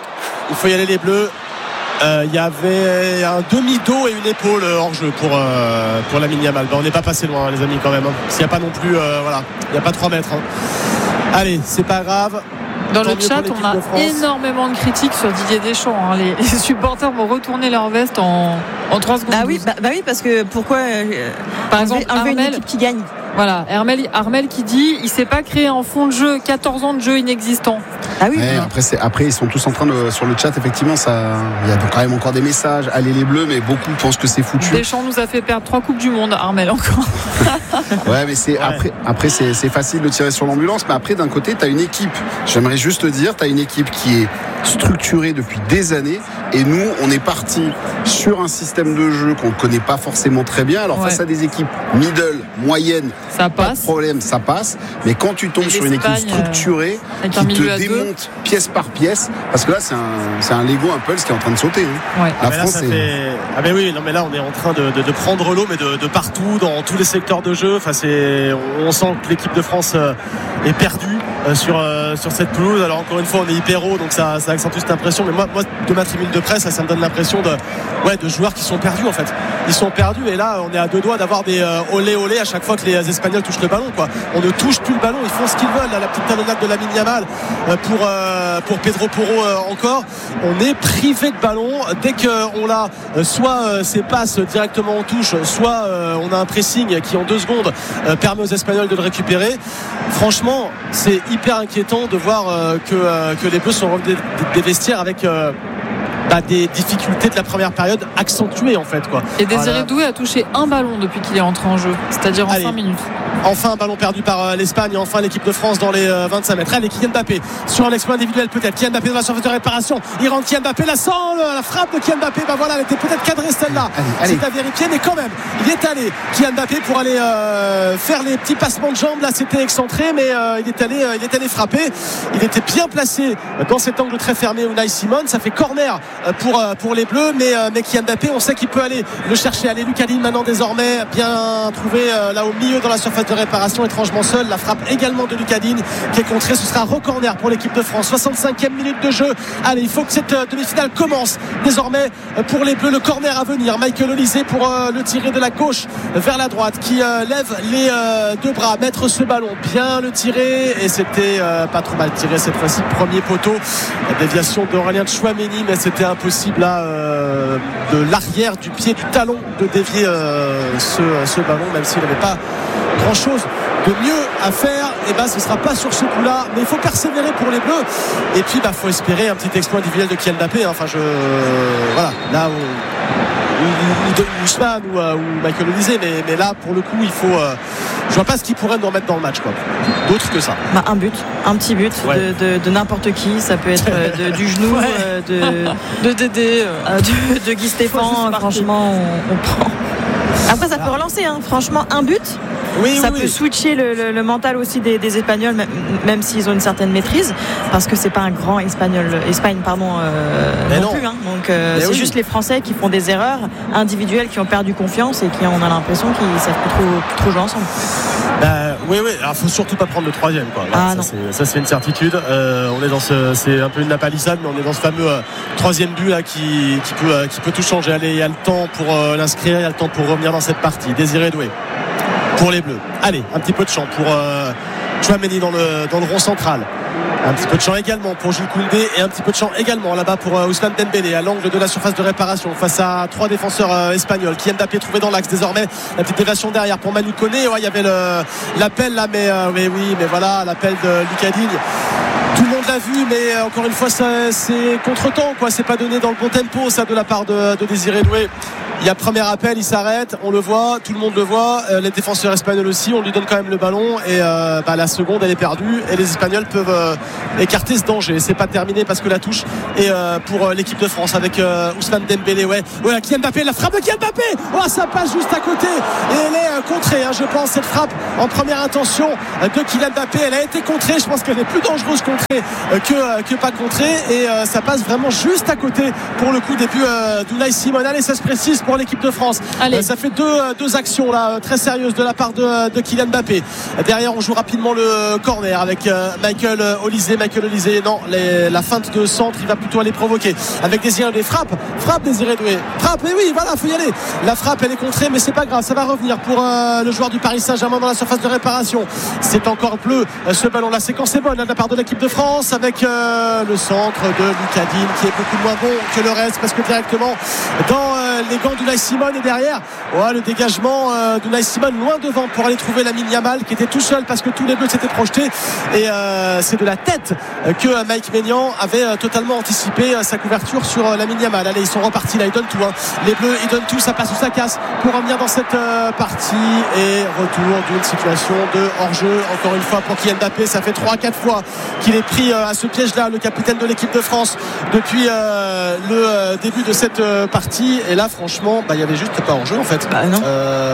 il faut y aller les Bleus. Il euh, y avait un demi-dos et une épaule hors jeu pour, euh, pour Lamine Yamal. Ben, on n'est pas passé loin, hein, les amis, quand même. Hein. S'il n'y a pas non plus, euh, voilà, il n'y a pas trois mètres. Hein. Allez, c'est pas grave. Dans le chat, on a énormément de critiques sur Didier Deschamps. Hein. Les, les supporters vont retourner leur veste en, en trois secondes. Ah oui, bah, bah oui, parce que pourquoi euh, par exemple, Armel, une équipe qui gagne. Voilà, Armel, Armel qui dit il ne s'est pas créé en fond de jeu, quatorze ans de jeu inexistant. Ah oui. Ouais, après, c'est, après, ils sont tous en train de sur le chat. Effectivement, ça, il y a quand même encore des messages. Allez les Bleus, mais beaucoup pensent que c'est foutu. Deschamps nous a fait perdre trois coupes du monde, Armel encore. Ouais, mais c'est ouais. après, après c'est, c'est facile de tirer sur l'ambulance. Mais après, d'un côté, t'as une équipe. J'aimerais juste te dire, t'as une équipe qui est structurée depuis des années. Et nous, on est parti sur un système de jeu qu'on ne connaît pas forcément très bien. Alors ouais. face à des équipes middle, moyennes, ça pas passe. de problème, ça passe. Mais quand tu tombes sur une équipe structurée euh, qui te démonte pièce par pièce, parce que là, c'est un, c'est un Lego, un Pulse qui est en train de sauter. Hein. Ouais. La ah France, est... fait... ah ben oui, non mais là, on est en train de, de, de prendre l'eau, mais de, de partout, dans tous les secteurs de jeu. Enfin, c'est, on sent que l'équipe de France euh, est perdue euh, sur euh, sur cette pelouse. Alors encore une fois, on est hyper haut, donc ça, ça accentue cette impression. Mais moi, moi, de ma tribune de presse, ça, ça me donne l'impression de, ouais, de joueurs qui sont perdus en fait. Ils sont perdus et là, on est à deux doigts d'avoir des euh, olé olé à chaque fois que les Espagnols touchent le ballon, quoi. On ne touche plus le ballon, ils font ce qu'ils veulent. Là, la petite talonnade de Lamine Yamal euh, pour euh, pour Pedro Porro euh, encore. On est privé de ballon dès qu'on l'a. Euh, soit euh, c'est passes directement en touche, soit euh, on a un pressing qui en deux secondes euh, permet aux Espagnols de le récupérer. Franchement, c'est hyper inquiétant de voir euh, que euh, que les Bleus sont revenus des, des vestiaires avec euh, Bah, des difficultés de la première période accentuées en fait, quoi. Et Désiré voilà. Doué a touché un ballon depuis qu'il est entré en jeu, c'est-à-dire en Allez. cinq minutes. Enfin un ballon perdu par euh, l'Espagne et enfin l'équipe de France dans les euh, vingt-cinq mètres. Allez, Kylian Mbappé sur un exploit individuel peut-être. Kylian Mbappé dans la surface de réparation. Il rentre, Kylian Mbappé la sent, la frappe de Kylian Mbappé. Bah voilà, elle était peut-être cadrée celle-là. Allez, allez. C'est à vérifier, mais quand même, il est allé Kylian Mbappé pour aller euh, faire les petits passements de jambes. Là, c'était excentré, mais euh, il est allé, euh, il est allé frapper. Il était bien placé dans cet angle très fermé. Unai Simon, ça fait corner pour euh, pour les Bleus, mais, euh, mais Kylian Mbappé, on sait qu'il peut aller le chercher. Allez, Lucas Digne maintenant désormais bien trouvé euh, là au milieu dans la surface de réparation, étrangement seul. La frappe également de Lucas Digne qui est contrée. Ce sera re-corner pour l'équipe de France. soixante-cinquième minute de jeu. Allez, il faut que cette euh, demi-finale commence désormais euh, pour les Bleus. Le corner à venir. Michael Olise pour euh, le tirer de la gauche vers la droite, qui euh, lève les euh, deux bras, mettre ce ballon, bien le tirer, et c'était euh, pas trop mal tiré cette fois-ci. Premier poteau, la déviation d'Aurélien Tchouaméni, mais c'était impossible là euh, de l'arrière du pied du talon de dévier euh, ce, ce ballon, même s'il n'avait pas grand chose de mieux à faire. Et ben ce sera pas sur ce coup là, mais il faut persévérer pour les Bleus, et puis bah faut espérer un petit exploit individuel de Kylian Mbappé, hein. Enfin je voilà, là où ou, ou Ousmane ou, euh, ou Michael Olise, mais, mais là pour le coup il faut euh, je vois pas ce qui pourrait nous remettre dans le match, quoi, d'autre que ça. Bah, un but, un petit but ouais. de, de, de n'importe qui, ça peut être de, du genou, ouais. euh, de, de Dédé, euh, de, de Guy Stéphane. Franchement on, on prend. Après ça peut relancer, hein. Franchement un but, oui, ça oui, peut oui. switcher le, le, le mental aussi des, des Espagnols, même, même s'ils ont une certaine maîtrise, parce que c'est pas un grand Espagnol, Espagne pardon, euh, non, non plus. Hein. Donc euh, c'est oui. juste les Français qui font des erreurs individuelles, qui ont perdu confiance et qui on a l'impression qu'ils savent plus trop, plus trop jouer ensemble. Bah, oui, oui. Alors faut surtout pas prendre le troisième, quoi. Là, ah, ça, non. C'est, ça c'est une certitude. Euh, on est dans ce, c'est un peu une lapalissade, mais on est dans ce fameux euh, troisième but là qui, qui peut, euh, qui peut tout changer. Allez, il y a le temps pour euh, l'inscrire, il y a le temps pour revenir dans cette partie. Désiré Doué pour les Bleus. Allez, un petit peu de champ pour euh, Tchouaméni dans le dans le rond central. Un petit peu de champ également pour Jules Koundé et un petit peu de champ également là-bas pour euh, Ousmane Dembélé à l'angle de la surface de réparation face à trois défenseurs euh, espagnols. Kylian Mbappé trouvé dans l'axe désormais. La petite déviation derrière pour Manu Koné. Ouais, il y avait le, l'appel là, mais, euh, mais oui, mais voilà, l'appel de Lucas Digne. Tout le monde l'a vu, mais euh, encore une fois, ça, c'est contre-temps, quoi. C'est pas donné dans le bon tempo, ça, de la part de, de Désiré Doué. Il y a premier appel, il s'arrête, on le voit, tout le monde le voit, euh, les défenseurs espagnols aussi, on lui donne quand même le ballon et euh, bah, la seconde elle est perdue et les Espagnols peuvent euh, écarter ce danger. C'est pas terminé parce que la touche est euh, pour euh, l'équipe de France avec euh, Ousmane Dembélé. Ouais, ouais, Kylian Mbappé, la frappe de Kylian Mbappé, oh, ça passe juste à côté et elle est euh, contrée, hein, je pense, cette frappe en première intention euh, de Kylian Mbappé. Elle a été contrée, je pense qu'elle est plus dangereuse contrée euh, que, euh, que pas contrée et euh, ça passe vraiment juste à côté pour le coup des buts euh, d'Unai Simon. Allez, ça se précise pour l'équipe de France. Allez. Ça fait deux, deux actions là très sérieuses de la part de, de Kylian Mbappé. Derrière on joue rapidement le corner avec Michael Olise. Michael Olise, non, les, la feinte de centre, il va plutôt aller provoquer avec Désiré Doué. Frappe, frappe Désiré Doué. Frappe, et oui, voilà, faut y aller. La frappe elle est contrée, mais c'est pas grave, ça va revenir pour euh, le joueur du Paris Saint-Germain dans la surface de réparation. C'est encore bleu ce ballon. La séquence est bonne hein, de la part de l'équipe de France avec euh, le centre de Lucas Digne qui est beaucoup moins bon que le reste parce que directement dans euh, les gants d'Unai Simon et derrière ouais, le dégagement euh, d'Unai Simon loin devant pour aller trouver Lamine Yamal qui était tout seul parce que tous les Bleus s'étaient projetés et euh, c'est de la tête que Mike Maignan avait euh, totalement anticipé euh, sa couverture sur euh, Lamine Yamal. Allez, ils sont repartis là, ils donnent tout hein. Les Bleus ils donnent tout, ça passe ou ça casse pour revenir dans cette euh, partie et retour d'une situation de hors-jeu encore une fois pour Kylian Mbappé. Ça fait trois à quatre fois qu'il est pris euh, à ce piège là, le capitaine de l'équipe de France depuis euh, le euh, début de cette euh, partie et là franchement bah, il y avait juste pas hors-jeu en fait. Bah non.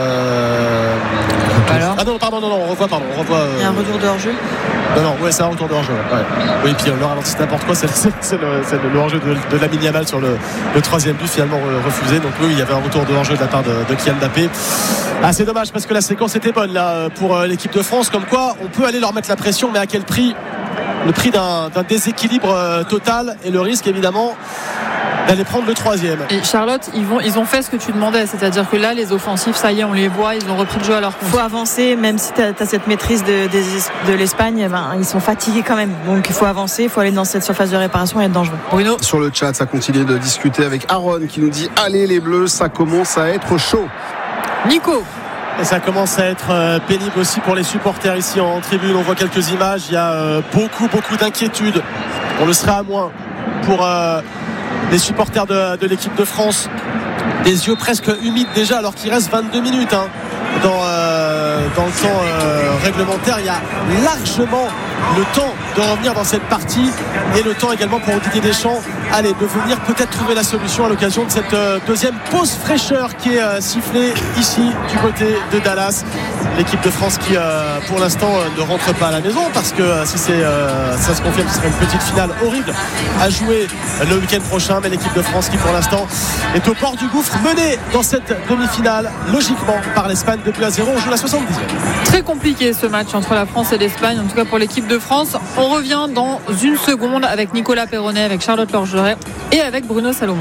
Euh... Alors ah non pardon non non on revoit pardon on revoit. Euh... Il y a un retour de hors-jeu. Non non ouais c'est un retour de hors-jeu. Ouais. Oui puis le ralenti n'importe quoi c'est, c'est, c'est, le, c'est le hors-jeu de, de Lamine Yamal sur le, le troisième but finalement refusé donc oui il y avait un retour de hors-jeu de la part de, de Kylian Mbappé. Ah c'est dommage parce que la séquence était bonne là pour l'équipe de France comme quoi on peut aller leur mettre la pression mais à quel prix? Le prix d'un, d'un déséquilibre euh, total et le risque évidemment d'aller prendre le troisième. Et Charlotte, ils, vont, ils ont fait ce que tu demandais, c'est-à-dire que là les offensifs ça y est on les voit, ils ont repris le jeu à leur compte. Il faut avancer même si tu as cette maîtrise de, de, de l'Espagne, ben, ils sont fatigués quand même, donc il faut avancer, il faut aller dans cette surface de réparation et être dangereux. Bruno. Sur le chat ça continue de discuter avec Aaron qui nous dit allez les Bleus, ça commence à être chaud. Nico. Et ça commence à être pénible aussi pour les supporters ici en tribune. On voit quelques images. Il y a beaucoup, beaucoup d'inquiétudes. On le sera à moins pour euh, les supporters de, de l'équipe de France. Des yeux presque humides déjà alors qu'il reste vingt-deux minutes hein, dans, euh, dans le temps euh, réglementaire. Il y a largement le temps de revenir dans cette partie et le temps également pour Didier Deschamps allez, de venir peut-être trouver la solution à l'occasion de cette euh, deuxième pause fraîcheur qui est euh, sifflée ici du côté de Dallas. L'équipe de France qui euh, pour l'instant euh, ne rentre pas à la maison parce que euh, si c'est, euh, ça se confirme ce serait une petite finale horrible à jouer le week-end prochain mais l'équipe de France qui pour l'instant est au port du gouffre menée dans cette demi-finale logiquement par l'Espagne deux buts à zéro. On joue la soixante-dixième. Très compliqué ce match entre la France et l'Espagne en tout cas pour l'équipe de France. On revient dans une seconde avec Nicolas Perronnet, avec Charlotte Lorgeret et avec Bruno Salomon.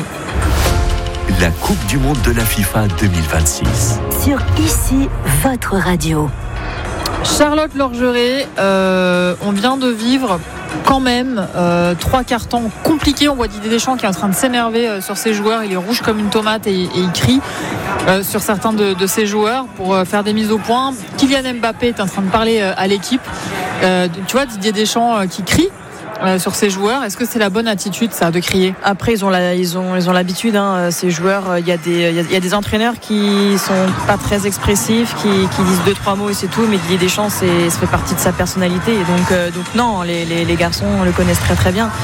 La Coupe du Monde de la FIFA deux mille vingt-six. Sur ici, votre radio. Charlotte Lorgeret, euh, on vient de vivre quand même euh, trois quarts temps compliqués. On voit Didier Deschamps qui est en train de s'énerver euh, sur ses joueurs. Il est rouge comme une tomate et, et il crie euh, sur certains de, de ses joueurs pour euh, faire des mises au point. Kylian Mbappé est en train de parler euh, à l'équipe. Euh, tu vois Didier Deschamps euh, qui crie Euh, sur ces joueurs. Est-ce que c'est la bonne attitude ça de crier? Après ils ont la, ils ont ils ont l'habitude hein, ces joueurs. Il y a des il y, y a des entraîneurs qui sont pas très expressifs, qui, qui disent deux trois mots et c'est tout. Mais Didier Deschamps c'est ça fait partie de sa personnalité. Et donc euh, donc non les, les, les garçons le connaissent très très bien.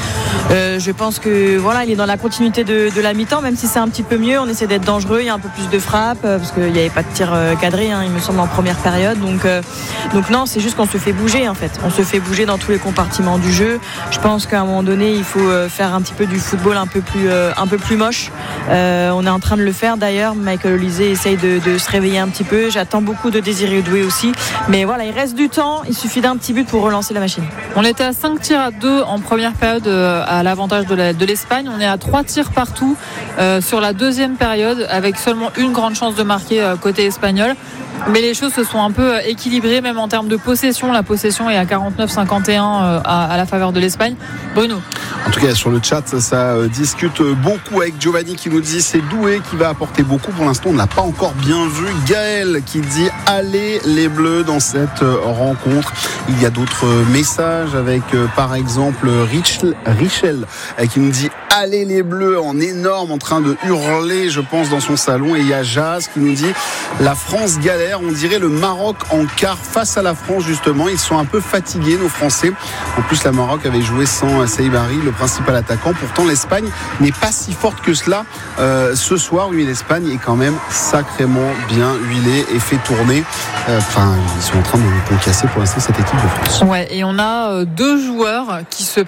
euh, Je pense que voilà, il est dans la continuité de, de la mi-temps, même si c'est un petit peu mieux. On essaie d'être dangereux, il y a un peu plus de frappe parce qu'il n'y avait pas de tir cadré, hein, il me semble, en première période. Donc, euh, donc non, c'est juste qu'on se fait bouger en fait. On se fait bouger dans tous les compartiments du jeu. Je pense qu'à un moment donné, il faut faire un petit peu du football un peu plus, euh, un peu plus moche. Euh, on est en train de le faire d'ailleurs. Michael Olise essaye de, de se réveiller un petit peu. J'attends beaucoup de Désiré Doué aussi. Mais voilà, il reste du temps. Il suffit d'un petit but pour relancer la machine. On était à cinq tirs à deux en première période à l'avantage de, la, de l'Espagne. On est à trois tirs partout euh, sur la deuxième période avec seulement une grande chance de marquer euh, côté espagnol. Mais les choses se sont un peu équilibrées, même en termes de possession. La possession est à quarante-neuf cinquante et un à, à la faveur de l'Espagne. Bruno. En tout cas, sur le chat, ça, ça discute beaucoup avec Giovanni qui nous dit c'est Doué qui va apporter beaucoup. Pour l'instant, on ne l'a pas encore bien vu. Gaël qui dit allez les Bleus dans cette rencontre. Il y a d'autres messages avec par exemple Richel, Richel qui nous dit allez les Bleus en énorme, en train de hurler, je pense, dans son salon. Et il y a Jazz qui nous dit la France galère. On dirait le Maroc en quart face à la France, justement. Ils sont un peu fatigués, nos Français. En plus, la Maroc avait joué sans Saïbari, le principal attaquant. Pourtant, l'Espagne n'est pas si forte que cela euh, ce soir. Oui, l'Espagne est quand même sacrément bien huilée et fait tourner. Enfin, euh, ils sont en train de concasser pour l'instant cette équipe de France. Ouais, et on a deux joueurs qui se